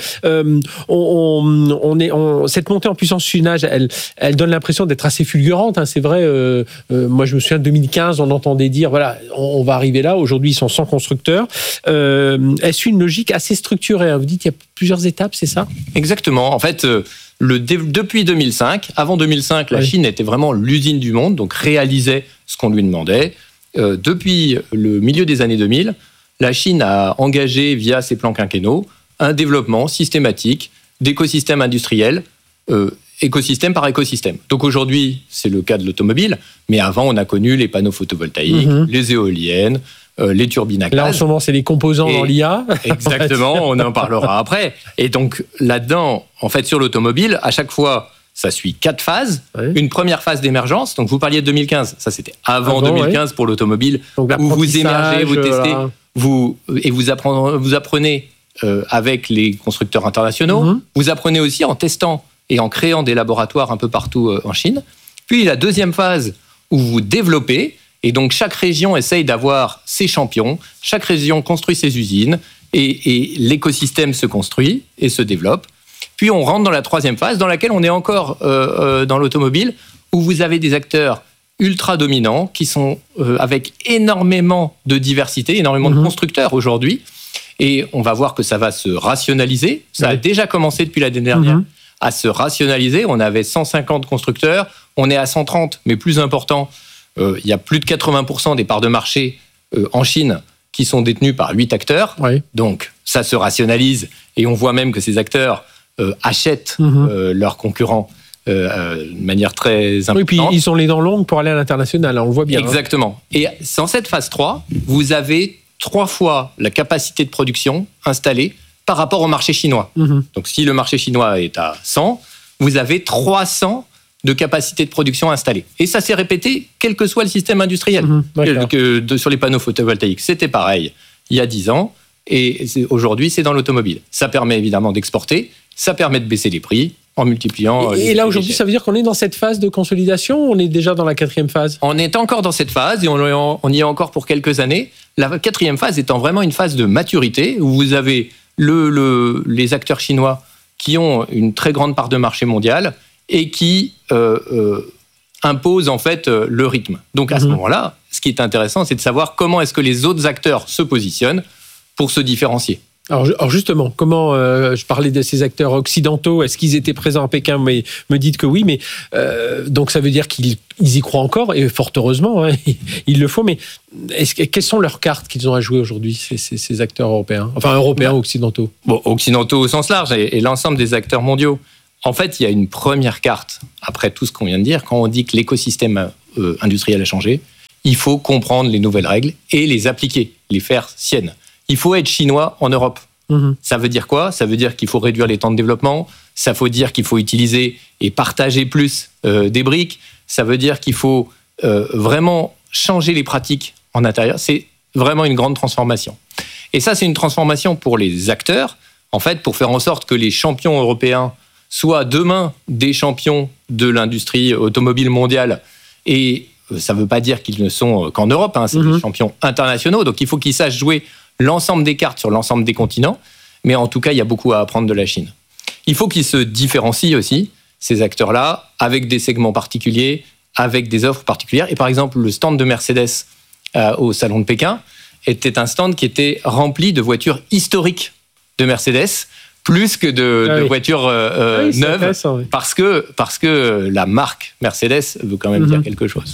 Cette montée en puissance chinage, elle donne l'impression d'être assez fulgurante, c'est vrai. Moi, je me souviens de 2015, on entendait dire, on va arriver là. Aujourd'hui, ils sont 100 constructeurs. Est-ce une logique assez structurée? Vous dites qu'il y a plusieurs étapes, c'est ça? Exactement. En fait, depuis 2005, avant 2005, la Chine était vraiment l'usine du monde, donc réalisait ce qu'on lui demandait. Depuis le milieu des années 2000, la Chine a engagé, via ses plans quinquennaux, un développement systématique d'écosystèmes industriels, écosystème par écosystème. Donc aujourd'hui, c'est le cas de l'automobile, mais avant, on a connu les panneaux photovoltaïques, les éoliennes, les turbines à gaz. Là, en ce moment, c'est les composants dans l'IA. Exactement, on en parlera après. Et donc, là-dedans, en fait, sur l'automobile, à chaque fois, ça suit 4 phases. Une première phase d'émergence. Donc, vous parliez de 2015. Ça, c'était avant 2015 pour l'automobile, où vous émergez, vous testez, vous apprenez avec les constructeurs internationaux. Vous apprenez aussi en testant et en créant des laboratoires un peu partout en Chine. Puis, la deuxième phase, où vous développez. Et donc, chaque région essaye d'avoir ses champions, chaque région construit ses usines, et l'écosystème se construit et se développe. Puis, on rentre dans la troisième phase, dans laquelle on est encore dans l'automobile, où vous avez des acteurs ultra dominants, qui sont avec énormément de diversité, énormément de constructeurs aujourd'hui. Et on va voir que ça va se rationaliser. Ça a déjà commencé depuis l'année dernière à se rationaliser. On avait 150 constructeurs, on est à 130, mais plus important, il y a plus de 80% des parts de marché en Chine qui sont détenues par 8 acteurs. Donc, ça se rationalise et on voit même que ces acteurs achètent leurs concurrents de manière très importante. Oui, puis ils ont les dents longues pour aller à l'international, on le voit bien. Exactement. Et dans cette phase 3, vous avez 3 fois la capacité de production installée par rapport au marché chinois. Donc, si le marché chinois est à 100, vous avez 300 de capacité de production installée. Et ça s'est répété, quel que soit le système industriel. Sur les panneaux photovoltaïques, c'était pareil il y a 10 ans, et aujourd'hui, c'est dans l'automobile. Ça permet évidemment d'exporter, ça permet de baisser les prix, en multipliant. Et là, aujourd'hui, ça veut dire qu'on est dans cette phase de consolidation ou on est déjà dans la 4e phase ? On est encore dans cette phase et on y est encore pour quelques années. La 4e phase étant vraiment une phase de maturité où vous avez les acteurs chinois qui ont une très grande part de marché mondial et qui imposent en fait le rythme. Donc à ce moment-là, ce qui est intéressant, c'est de savoir comment est-ce que les autres acteurs se positionnent pour se différencier. Alors justement, comment je parlais de ces acteurs occidentaux, est-ce qu'ils étaient présents à Pékin ? Mais me dites que oui, mais donc ça veut dire qu'ils y croient encore, et fort heureusement, hein, il le faut. Mais quelles sont leurs cartes qu'ils ont à jouer aujourd'hui, ces acteurs européens, enfin européens ou occidentaux ? Bon, occidentaux au sens large et l'ensemble des acteurs mondiaux. En fait, il y a une première carte, après tout ce qu'on vient de dire, quand on dit que l'écosystème industriel a changé, il faut comprendre les nouvelles règles et les appliquer, les faire siennes. Il faut être chinois en Europe. Ça veut dire quoi ? Ça veut dire qu'il faut réduire les temps de développement, ça veut dire qu'il faut utiliser et partager plus des briques, ça veut dire qu'il faut vraiment changer les pratiques en intérieur. C'est vraiment une grande transformation. Et ça, c'est une transformation pour les acteurs, en fait, pour faire en sorte que les champions européens soient demain des champions de l'industrie automobile mondiale. Et ça ne veut pas dire qu'ils ne sont qu'en Europe, hein, c'est des champions internationaux, donc il faut qu'ils sachent jouer l'ensemble des cartes sur l'ensemble des continents, mais en tout cas, il y a beaucoup à apprendre de la Chine. Il faut qu'ils se différencient aussi, ces acteurs-là, avec des segments particuliers, avec des offres particulières. Et par exemple, le stand de Mercedes au Salon de Pékin était un stand qui était rempli de voitures historiques de Mercedes, plus que de voitures neuves, parce que la marque Mercedes veut quand même dire quelque chose.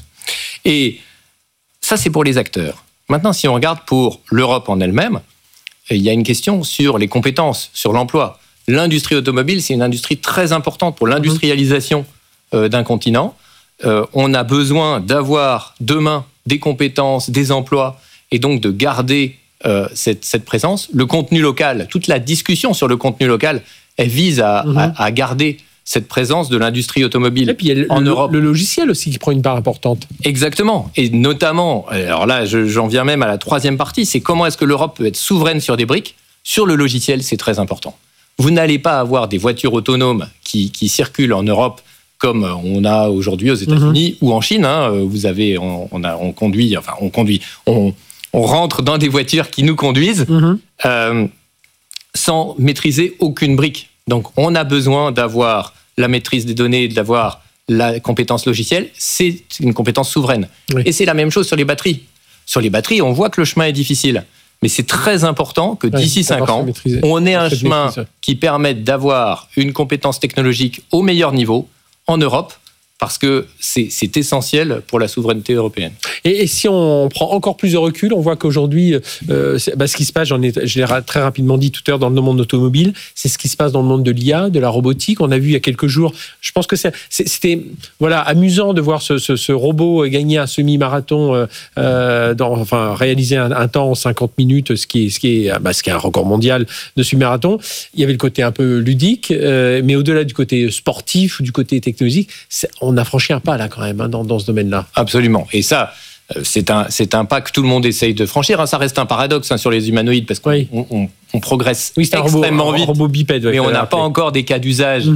Et ça, c'est pour les acteurs. Maintenant, si on regarde pour l'Europe en elle-même, il y a une question sur les compétences, sur l'emploi. L'industrie automobile, c'est une industrie très importante pour l'industrialisation d'un continent. On a besoin d'avoir demain des compétences, des emplois, et donc de garder cette présence. Le contenu local, toute la discussion sur le contenu local, elle vise à garder cette présence de l'industrie automobile et puis il y a en Europe. Le logiciel aussi qui prend une part importante. Exactement. Et notamment, alors là, j'en viens même à la 3e partie, c'est comment est-ce que l'Europe peut être souveraine sur des briques. Sur le logiciel, c'est très important. Vous n'allez pas avoir des voitures autonomes qui circulent en Europe comme on a aujourd'hui aux États-Unis ou en Chine. Hein. Vous avez, on rentre dans des voitures qui nous conduisent sans maîtriser aucune brique. Donc, on a besoin d'avoir la maîtrise des données, d'avoir la compétence logicielle. C'est une compétence souveraine. Oui. Et c'est la même chose sur les batteries. Sur les batteries, on voit que le chemin est difficile. Mais c'est très important que d'ici 5 ans, on ait un chemin qui permette d'avoir une compétence technologique au meilleur niveau en Europe, parce que c'est essentiel pour la souveraineté européenne. Et si on prend encore plus de recul, on voit qu'aujourd'hui, ce qui se passe, je l'ai très rapidement dit tout à l'heure dans le monde automobile, c'est ce qui se passe dans le monde de l'IA, de la robotique. On a vu il y a quelques jours, je pense que c'était amusant de voir ce robot gagner un semi-marathon, réaliser un temps en 50 minutes, ce qui est un record mondial de semi-marathon. Il y avait le côté un peu ludique, mais au-delà du côté sportif ou du côté technologique, on a franchi un pas là quand même dans ce domaine-là. Absolument. Et ça, c'est un pas que tout le monde essaye de franchir. Ça reste un paradoxe sur les humanoïdes parce qu'on progresse extrêmement vite. Robot bipède, mais on n'a pas encore des cas d'usage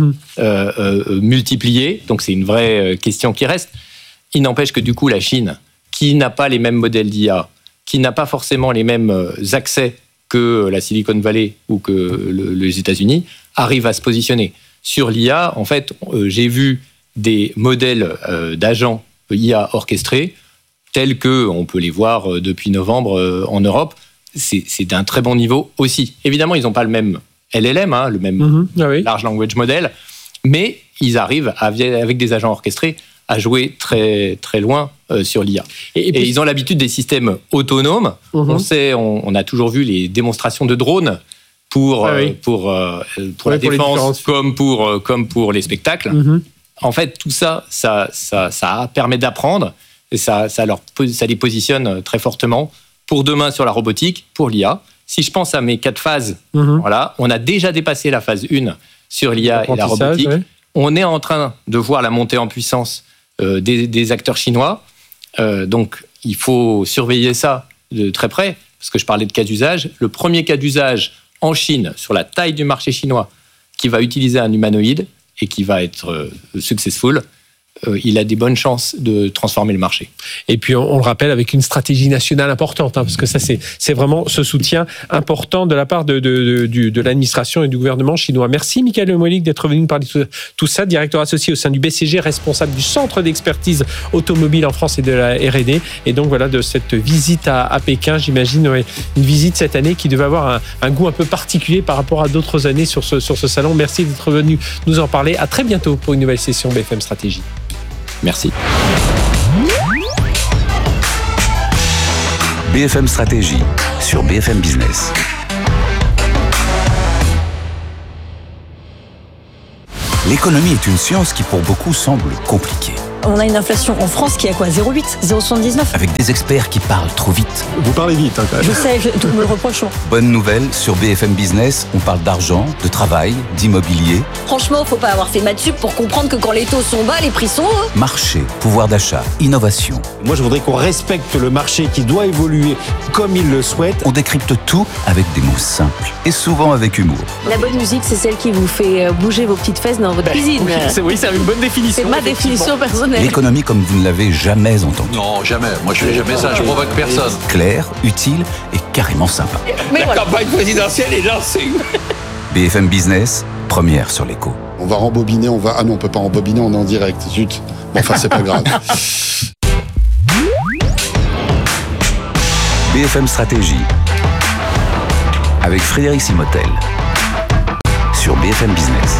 multipliés. Donc c'est une vraie question qui reste. Il n'empêche que du coup la Chine, qui n'a pas les mêmes modèles d'IA, qui n'a pas forcément les mêmes accès que la Silicon Valley ou que les États-Unis, arrive à se positionner. Sur l'IA, en fait, j'ai vu des modèles d'agents IA orchestrés, tels qu'on peut les voir depuis novembre en Europe. C'est d'un très bon niveau aussi. Évidemment, ils n'ont pas le même LLM, le même Large Language Model, mais ils arrivent, avec des agents orchestrés, à jouer très, très loin sur l'IA. Et ils ont l'habitude des systèmes autonomes. On sait, on a toujours vu les démonstrations de drones pour la défense comme pour les spectacles. En fait, tout ça permet d'apprendre et ça les positionne très fortement pour demain sur la robotique, pour l'IA. Si je pense à mes 4 phases, voilà, on a déjà dépassé la phase 1 sur l'IA et la robotique. On est en train de voir la montée en puissance des acteurs chinois. Donc, il faut surveiller ça de très près, parce que je parlais de cas d'usage. Le premier cas d'usage en Chine, sur la taille du marché chinois, qui va utiliser un humanoïde, et qui va être successful, il a des bonnes chances de transformer le marché. Et puis, on le rappelle, avec une stratégie nationale importante, parce que ça, c'est vraiment ce soutien important de la part de l'administration et du gouvernement chinois. Merci, Michael Lemoynier, d'être venu nous parler de tout ça, directeur associé au sein du BCG, responsable du Centre d'expertise automobile en France et de la R&D. Et donc, voilà, de cette visite à Pékin, j'imagine, une visite cette année qui devait avoir un goût un peu particulier par rapport à d'autres années sur ce salon. Merci d'être venu nous en parler. À très bientôt pour une nouvelle session BFM Stratégie. Merci. BFM Stratégie sur BFM Business. L'économie est une science qui pour beaucoup semble compliquée. On a une inflation en France qui est à quoi ? 0,8 ? 0,79 ? Avec des experts qui parlent trop vite. Vous parlez vite, quand même. Je sais, tout me le reproche. Bonne nouvelle, sur BFM Business, on parle d'argent, de travail, d'immobilier. Franchement, faut pas avoir fait maths sup pour comprendre que quand les taux sont bas, les prix sont hauts. Marché, pouvoir d'achat, innovation. Moi, je voudrais qu'on respecte le marché qui doit évoluer comme il le souhaite. On décrypte tout avec des mots simples et souvent avec humour. La bonne musique, c'est celle qui vous fait bouger vos petites fesses dans votre cuisine. Oui, c'est une bonne définition. C'est ma définition personnelle. L'économie comme vous ne l'avez jamais entendue. Non, jamais. Moi, je fais jamais ça. Je provoque personne. Claire, utile et carrément sympa. Mais voilà. Campagne présidentielle est lancée. BFM Business, première sur l'écho. On va rembobiner, Ah non, on peut pas rembobiner, on est en direct. Zut. Bon, enfin, c'est pas grave. BFM Stratégie avec Frédéric Simotel sur BFM Business.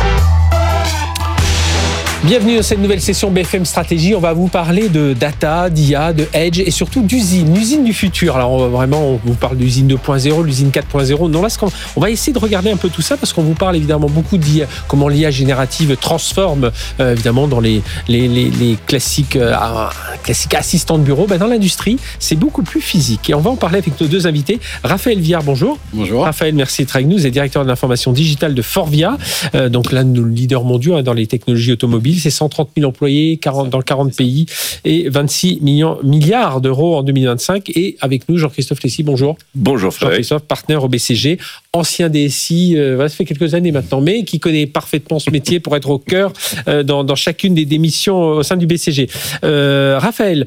Bienvenue dans cette nouvelle session BFM Stratégie. On va vous parler de data, d'IA, de edge et surtout d'usine, l'usine du futur. Alors on vous parle d'usine 2.0, l'usine 4.0. Non, là, on va essayer de regarder un peu tout ça parce qu'on vous parle évidemment beaucoup d'IA, comment l'IA générative transforme évidemment dans les classiques assistants de bureau. Dans l'industrie, c'est beaucoup plus physique. Et on va en parler avec nos deux invités. Raphaël Viard, bonjour. Bonjour. Raphaël, merci d'être avec nous. Vous êtes directeur de l'information digitale de Forvia. Donc l'un de nos leaders mondiaux dans les technologies automobiles. C'est 130 000 employés dans 40 pays et 26 milliards d'euros en 2025. Et avec nous, Jean-Christophe Lessy, bonjour. Bonjour Frédéric. Jean-Christophe, partenaire au BCG, ancien DSI, ça fait quelques années maintenant, mais qui connaît parfaitement ce métier pour être au cœur dans chacune des missions au sein du BCG. Raphaël,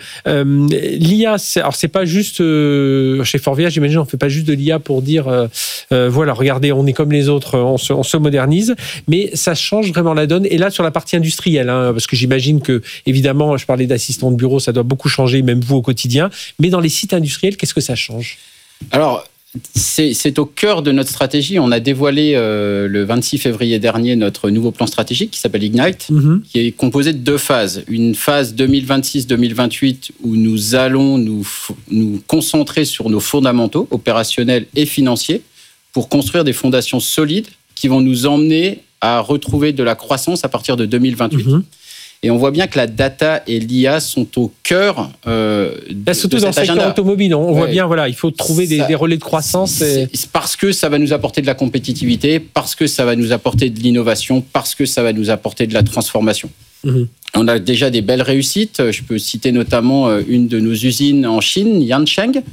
l'IA, alors c'est pas juste, chez Forvia, j'imagine, on ne fait pas juste de l'IA pour dire, voilà, regardez, on est comme les autres, on se modernise, mais ça change vraiment la donne. Et là, sur la partie industrielle, parce que j'imagine que, évidemment, je parlais d'assistants de bureau, ça doit beaucoup changer, même vous au quotidien. Mais dans les sites industriels, qu'est-ce que ça change ? Alors, c'est au cœur de notre stratégie. On a dévoilé le 26 février dernier notre nouveau plan stratégique qui s'appelle Ignite, qui est composé de 2 phases. Une phase 2026-2028 où nous allons nous concentrer sur nos fondamentaux opérationnels et financiers pour construire des fondations solides qui vont nous emmener à retrouver de la croissance à partir de 2028. Et on voit bien que la data et l'IA sont au cœur surtout dans le secteur automobile. On voit bien, voilà, il faut trouver des relais de croissance. C'est parce que ça va nous apporter de la compétitivité, parce que ça va nous apporter de l'innovation, parce que ça va nous apporter de la transformation. On a déjà des belles réussites. Je peux citer notamment une de nos usines en Chine, Yancheng,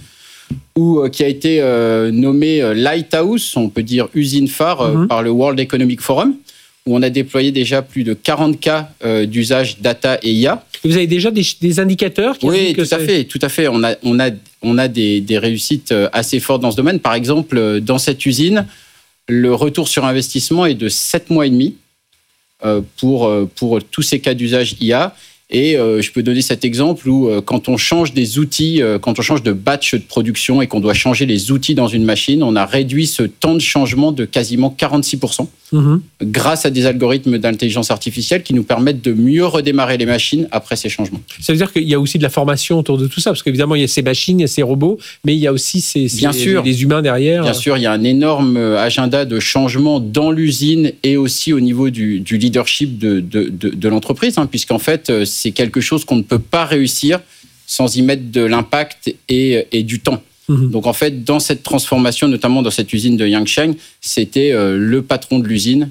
qui a été nommée Lighthouse, on peut dire usine phare, par le World Economic Forum, où on a déployé déjà plus de 40 cas d'usage data et IA. Vous avez déjà des indicateurs qui Oui, tout à fait. On a des réussites assez fortes dans ce domaine. Par exemple, dans cette usine, le retour sur investissement est de 7 mois et demi pour tous ces cas d'usage IA. Et je peux donner cet exemple où quand on change des outils, quand on change de batch de production et qu'on doit changer les outils dans une machine, on a réduit ce temps de changement de quasiment 46%. Grâce à des algorithmes d'intelligence artificielle qui nous permettent de mieux redémarrer les machines après ces changements. Ça veut dire qu'il y a aussi de la formation autour de tout ça, parce qu'évidemment, il y a ces machines, il y a ces robots, mais il y a aussi les humains derrière. Bien sûr, il y a un énorme agenda de changement dans l'usine et aussi au niveau du leadership de l'entreprise, puisqu'en fait, c'est quelque chose qu'on ne peut pas réussir sans y mettre de l'impact et du temps. Donc en fait, dans cette transformation, notamment dans cette usine de Yancheng, c'était le patron de l'usine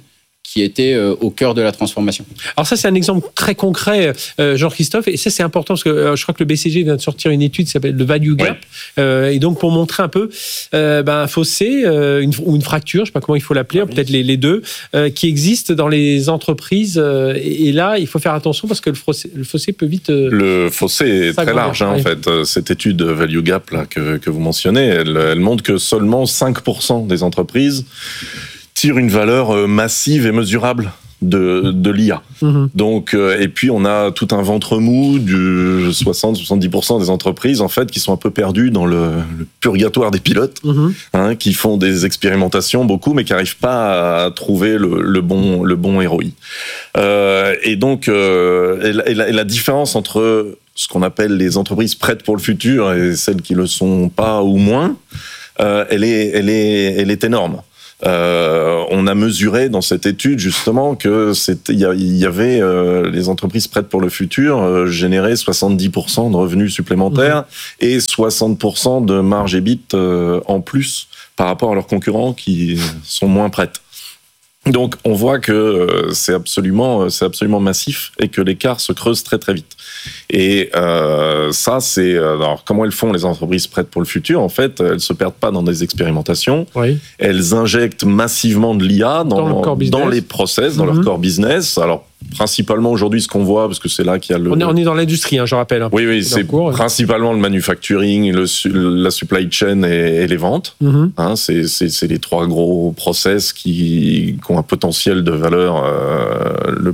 qui était au cœur de la transformation. Alors ça, c'est un exemple très concret, Jean-Christophe, et ça, c'est important parce que je crois que le BCG vient de sortir une étude qui s'appelle le Value Gap, et donc pour montrer un peu un fossé ou une fracture, je ne sais pas comment il faut l'appeler, peut-être les deux, qui existent dans les entreprises, et là, il faut faire attention parce que le fossé peut vite... Le fossé est très large, en fait. Cette étude Value Gap là, que vous mentionnez, elle montre que seulement 5% des entreprises tirent une valeur massive et mesurable de l'IA. Donc, et puis on a tout un ventre mou du 60-70% des entreprises en fait qui sont un peu perdues dans le purgatoire des pilotes, qui font des expérimentations beaucoup, mais qui n'arrivent pas à trouver le bon ROI. Et donc, la différence entre ce qu'on appelle les entreprises prêtes pour le futur et celles qui le sont pas ou moins, elle est énorme. On a mesuré dans cette étude justement que il y avait les entreprises prêtes pour le futur généraient 70% de revenus supplémentaires et 60% de marge EBIT en plus par rapport à leurs concurrents qui sont moins prêtes. Donc on voit que c'est absolument massif et que l'écart se creuse très très vite. Et ça c'est alors comment elles font les entreprises prêtes pour le futur? En fait, elles se perdent pas dans des expérimentations. Elles injectent massivement de l'IA dans les process, dans leur core business. Alors principalement aujourd'hui ce qu'on voit, parce que c'est là qu'il y a on est dans l'industrie, je rappelle. Oui, c'est principalement le manufacturing, la supply chain et les ventes. C'est les trois gros process qui ont un potentiel de valeur le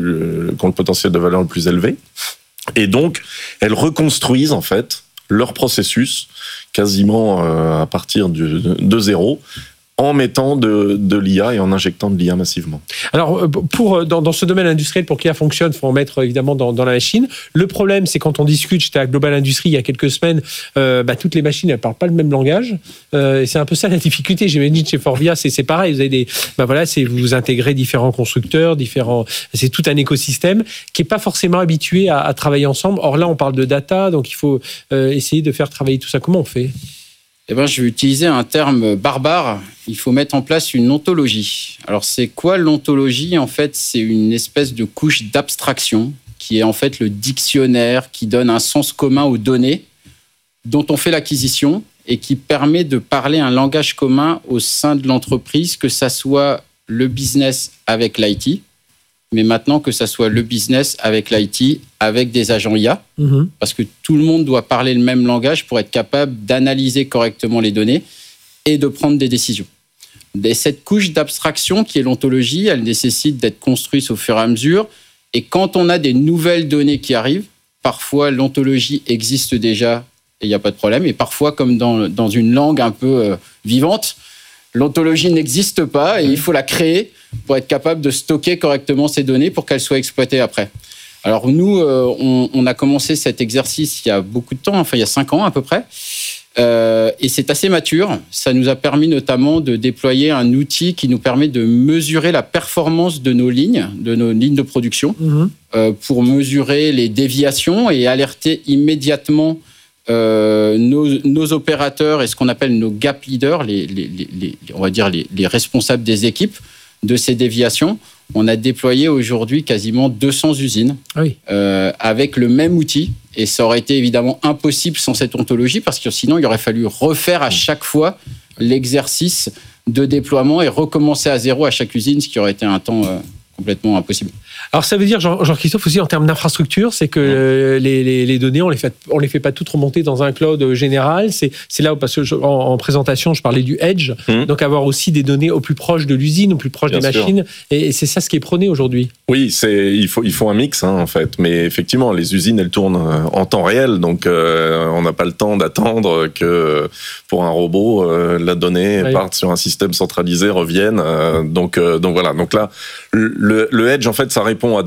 plus élevé. Et donc, elles reconstruisent en fait leur processus quasiment à partir de zéro, en mettant de l'IA et en injectant de l'IA massivement. Alors, dans ce domaine industriel, pour que l'IA fonctionne, il faut en mettre évidemment dans la machine. Le problème, c'est quand on discute, j'étais à Global Industries il y a quelques semaines, toutes les machines, elles ne parlent pas le même langage. Et c'est un peu ça la difficulté. J'imagine chez Forvia, c'est pareil. Vous avez vous intégrez différents constructeurs, c'est tout un écosystème qui n'est pas forcément habitué à travailler ensemble. Or là, on parle de data, donc il faut essayer de faire travailler tout ça. Comment on fait ? Je vais utiliser un terme barbare. Il faut mettre en place une ontologie. Alors, c'est quoi l'ontologie? En fait, c'est une espèce de couche d'abstraction qui est en fait le dictionnaire qui donne un sens commun aux données dont on fait l'acquisition et qui permet de parler un langage commun au sein de l'entreprise, que ça soit le business avec l'IT, mais maintenant que ça soit le business avec l'IT, avec des agents IA, parce que tout le monde doit parler le même langage pour être capable d'analyser correctement les données et de prendre des décisions. Et cette couche d'abstraction qui est l'ontologie, elle nécessite d'être construite au fur et à mesure. Et quand on a des nouvelles données qui arrivent, parfois l'ontologie existe déjà et il n'y a pas de problème. Et parfois, comme dans une langue un peu vivante, l'ontologie n'existe pas et il faut la créer pour être capable de stocker correctement ces données pour qu'elles soient exploitées après. Alors nous, on a commencé cet exercice il y a beaucoup de temps, il y a 5 ans à peu près, et c'est assez mature. Ça nous a permis notamment de déployer un outil qui nous permet de mesurer la performance de nos lignes de production, pour mesurer les déviations et alerter immédiatement nos opérateurs et ce qu'on appelle nos gap leaders, on va dire les responsables des équipes de ces déviations. On a déployé aujourd'hui quasiment 200 usines avec le même outil. Et ça aurait été évidemment impossible sans cette ontologie parce que sinon, il aurait fallu refaire à chaque fois l'exercice de déploiement et recommencer à zéro à chaque usine, ce qui aurait été un temps complètement impossible. Alors ça veut dire, Jean-Christophe, aussi en termes d'infrastructure, c'est que les données, on les fait pas toutes remonter dans un cloud général. C'est là où, parce que en présentation, je parlais du edge, donc avoir aussi des données au plus proche de l'usine, au plus proche des machines, et c'est ça ce qui est prôné aujourd'hui. Oui, il faut un mix en fait, mais effectivement, les usines elles tournent en temps réel, donc on n'a pas le temps d'attendre que pour un robot la donnée parte sur un système centralisé, revienne. Donc voilà. Donc là, le edge en fait, ça répond à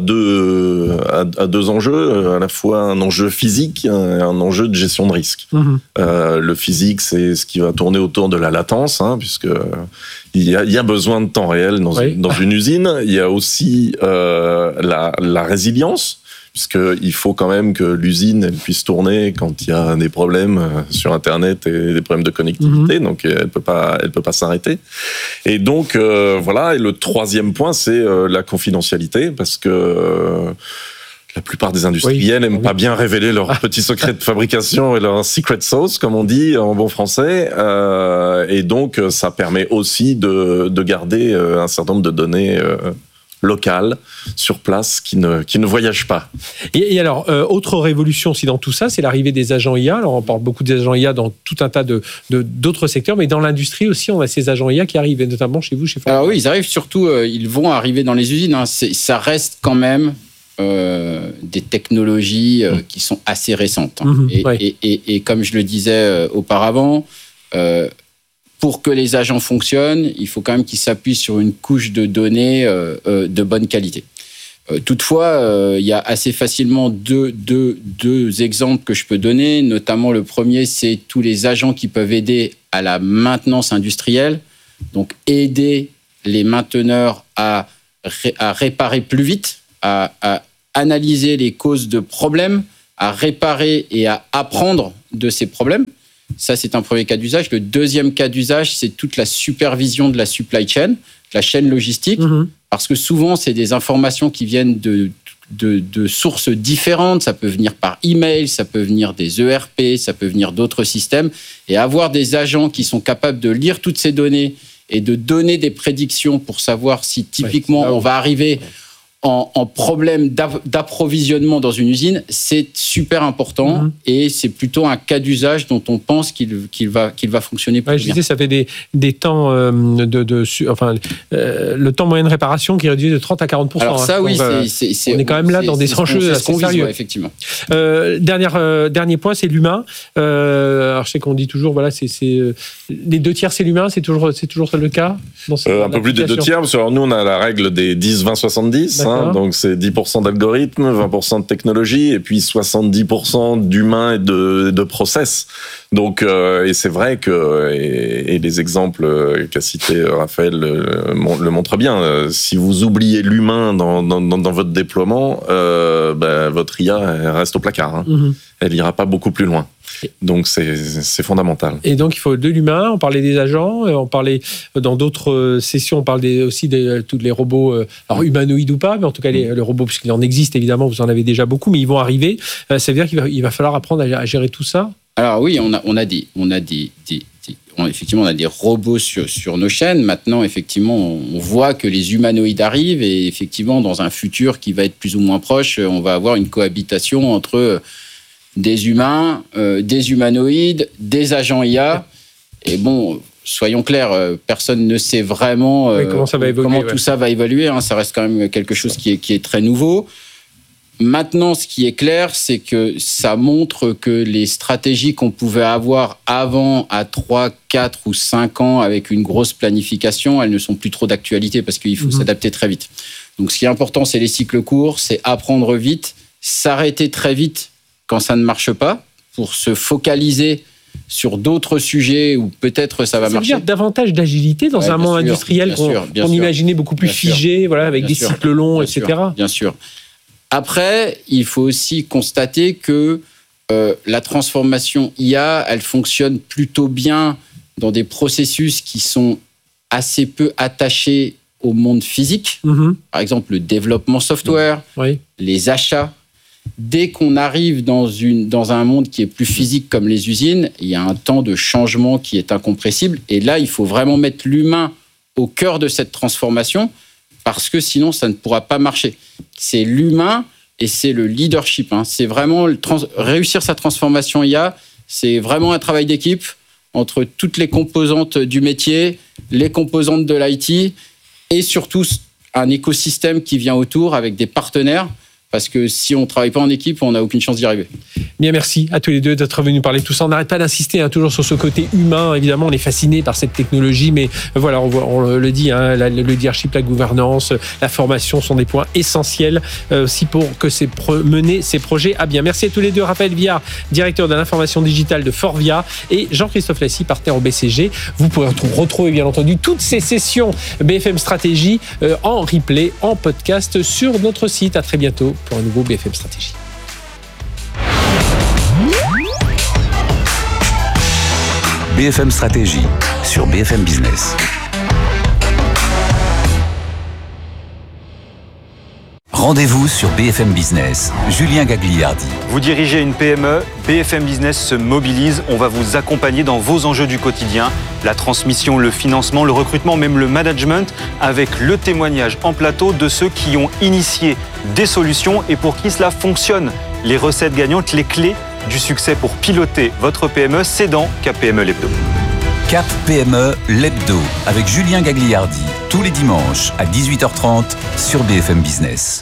deux enjeux, à la fois un enjeu physique et un enjeu de gestion de risque. Le physique, c'est ce qui va tourner autour de la latence, puisque il y a besoin de temps réel dans une usine. Il y a aussi la résilience, puisqu'il faut quand même que l'usine elle puisse tourner quand il y a des problèmes sur Internet et des problèmes de connectivité, donc elle peut pas s'arrêter. Et donc voilà. Et le troisième point, c'est la confidentialité, parce que la plupart des industriels n'aiment pas bien révéler leurs petits secrets de fabrication et leur secret sauce, comme on dit en bon français. Et donc, ça permet aussi de garder un certain nombre de données locales sur place qui ne voyagent pas. Et alors, autre révolution aussi dans tout ça, c'est l'arrivée des agents IA. Alors, on parle beaucoup des agents IA dans tout un tas d'autres secteurs, mais dans l'industrie aussi, on a ces agents IA qui arrivent, et notamment chez vous, chez Ford. Alors oui, ils arrivent surtout, ils vont arriver dans les usines. Ça reste quand même des technologies qui sont assez récentes. Et comme je le disais auparavant, pour que les agents fonctionnent, il faut quand même qu'ils s'appuient sur une couche de données de bonne qualité. Toutefois, il y a assez facilement deux exemples que je peux donner. Notamment, le premier, c'est tous les agents qui peuvent aider à la maintenance industrielle. Donc, aider les mainteneurs à réparer plus vite, à analyser les causes de problèmes, à réparer et à apprendre de ces problèmes. Ça, c'est un premier cas d'usage. Le deuxième cas d'usage, c'est toute la supervision de la supply chain, de la chaîne logistique, parce que souvent, c'est des informations qui viennent de sources différentes. Ça peut venir par email, ça peut venir des ERP, ça peut venir d'autres systèmes. Et avoir des agents qui sont capables de lire toutes ces données et de donner des prédictions pour savoir si typiquement on va arriver en problème d'approvisionnement dans une usine, c'est super important et c'est plutôt un cas d'usage dont on pense qu'il va fonctionner plus bien. Je disais, ça fait des temps le temps moyen de réparation qui est réduit de 30 à 40%. Alors ça, oui, on est quand même là dans des enjeux assez sérieux. Ouais, effectivement. Dernier point, c'est l'humain. Alors je sais qu'on dit toujours, voilà, les 2 tiers, c'est l'humain, c'est toujours le cas dans un peu plus des 2 tiers, parce que nous, on a la règle des 10-20-70. Donc c'est 10% d'algorithmes, 20% de technologie, et puis 70% d'humains et de process. Donc, et c'est vrai que, et les exemples qu'a cité Raphaël le montrent bien, si vous oubliez l'humain dans votre déploiement, votre IA reste au placard. Elle ira pas beaucoup plus loin. Donc c'est fondamental. Et donc il faut de l'humain. On parlait des agents, on parlait dans d'autres sessions, on parle aussi de tous les robots, alors humanoïdes ou pas, mais en tout cas les robots, puisqu'il en existe évidemment, vous en avez déjà beaucoup, mais ils vont arriver. Ça veut dire qu'il va falloir apprendre à gérer tout ça. Alors oui, effectivement, on a des robots sur nos chaînes. Maintenant, effectivement, on voit que les humanoïdes arrivent et effectivement, dans un futur qui va être plus ou moins proche, on va avoir une cohabitation entre des humains, des humanoïdes, des agents IA. Et bon, soyons clairs, personne ne sait vraiment comment tout ça va évoluer. Ça reste quand même quelque chose qui est très nouveau. Maintenant, ce qui est clair, c'est que ça montre que les stratégies qu'on pouvait avoir avant à 3, 4 ou 5 ans avec une grosse planification, elles ne sont plus trop d'actualité parce qu'il faut s'adapter très vite. Donc, ce qui est important, c'est les cycles courts, c'est apprendre vite, s'arrêter très vite quand ça ne marche pas pour se focaliser sur d'autres sujets où peut-être ça va marcher. Ça veut dire davantage d'agilité dans un monde industriel qu'on imaginait beaucoup plus figé, voilà, avec des cycles longs, etc. Bien sûr. Après, il faut aussi constater que la transformation IA, elle fonctionne plutôt bien dans des processus qui sont assez peu attachés au monde physique. Par exemple, le développement software, les achats. Dès qu'on arrive dans un monde qui est plus physique comme les usines, il y a un temps de changement qui est incompressible. Et là, il faut vraiment mettre l'humain au cœur de cette transformation parce que sinon, ça ne pourra pas marcher. C'est l'humain et c'est le leadership. C'est vraiment réussir sa transformation IA. C'est vraiment un travail d'équipe entre toutes les composantes du métier, les composantes de l'IT et surtout un écosystème qui vient autour avec des partenaires. Parce que si on ne travaille pas en équipe, on n'a aucune chance d'y arriver. Bien, merci à tous les deux d'être venus parler de tout ça. On n'arrête pas d'insister toujours sur ce côté humain. Évidemment, on est fasciné par cette technologie, mais voilà, on le dit, le leadership, la gouvernance, la formation sont des points essentiels aussi pour que mener ces projets à bien. Merci à tous les deux. Raphaël Viard, directeur de l'information digitale de Forvia, et Jean-Christophe Lassy, partenaire au BCG. Vous pourrez retrouver, bien entendu, toutes ces sessions BFM Stratégie en replay, en podcast sur notre site. À très bientôt. pour un nouveau BFM Stratégie. BFM Stratégie sur BFM Business. Rendez-vous sur BFM Business. Julien Gagliardi. Vous dirigez une PME, BFM Business se mobilise. On va vous accompagner dans vos enjeux du quotidien. La transmission, le financement, le recrutement, même le management, avec le témoignage en plateau de ceux qui ont initié des solutions et pour qui cela fonctionne. Les recettes gagnantes, les clés du succès pour piloter votre PME, c'est dans Cap PME l'Hebdo. Cap PME l'Hebdo avec Julien Gagliardi, tous les dimanches à 18h30 sur BFM Business.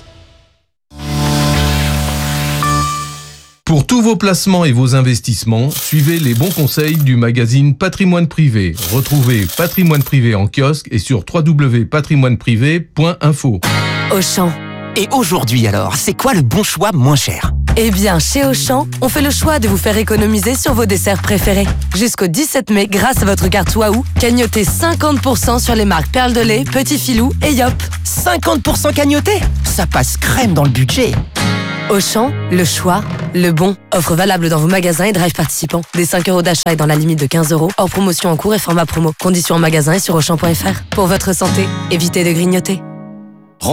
Pour tous vos placements et vos investissements, suivez les bons conseils du magazine Patrimoine Privé. Retrouvez Patrimoine Privé en kiosque et sur www.patrimoineprivé.info. Auchan. Et aujourd'hui alors, c'est quoi le bon choix moins cher ? Eh bien, chez Auchan, on fait le choix de vous faire économiser sur vos desserts préférés. Jusqu'au 17 mai, grâce à votre carte Waouh, cagnotez 50% sur les marques Perle de lait, Petit Filou et Yop. 50% cagnoté ? Ça passe crème dans le budget. Auchan, le choix, le bon. Offre valable dans vos magasins et drive participants. Des 5 € d'achat et dans la limite de 15 €. Hors promotion en cours et format promo. Conditions en magasin et sur Auchan.fr. Pour votre santé, évitez de grignoter.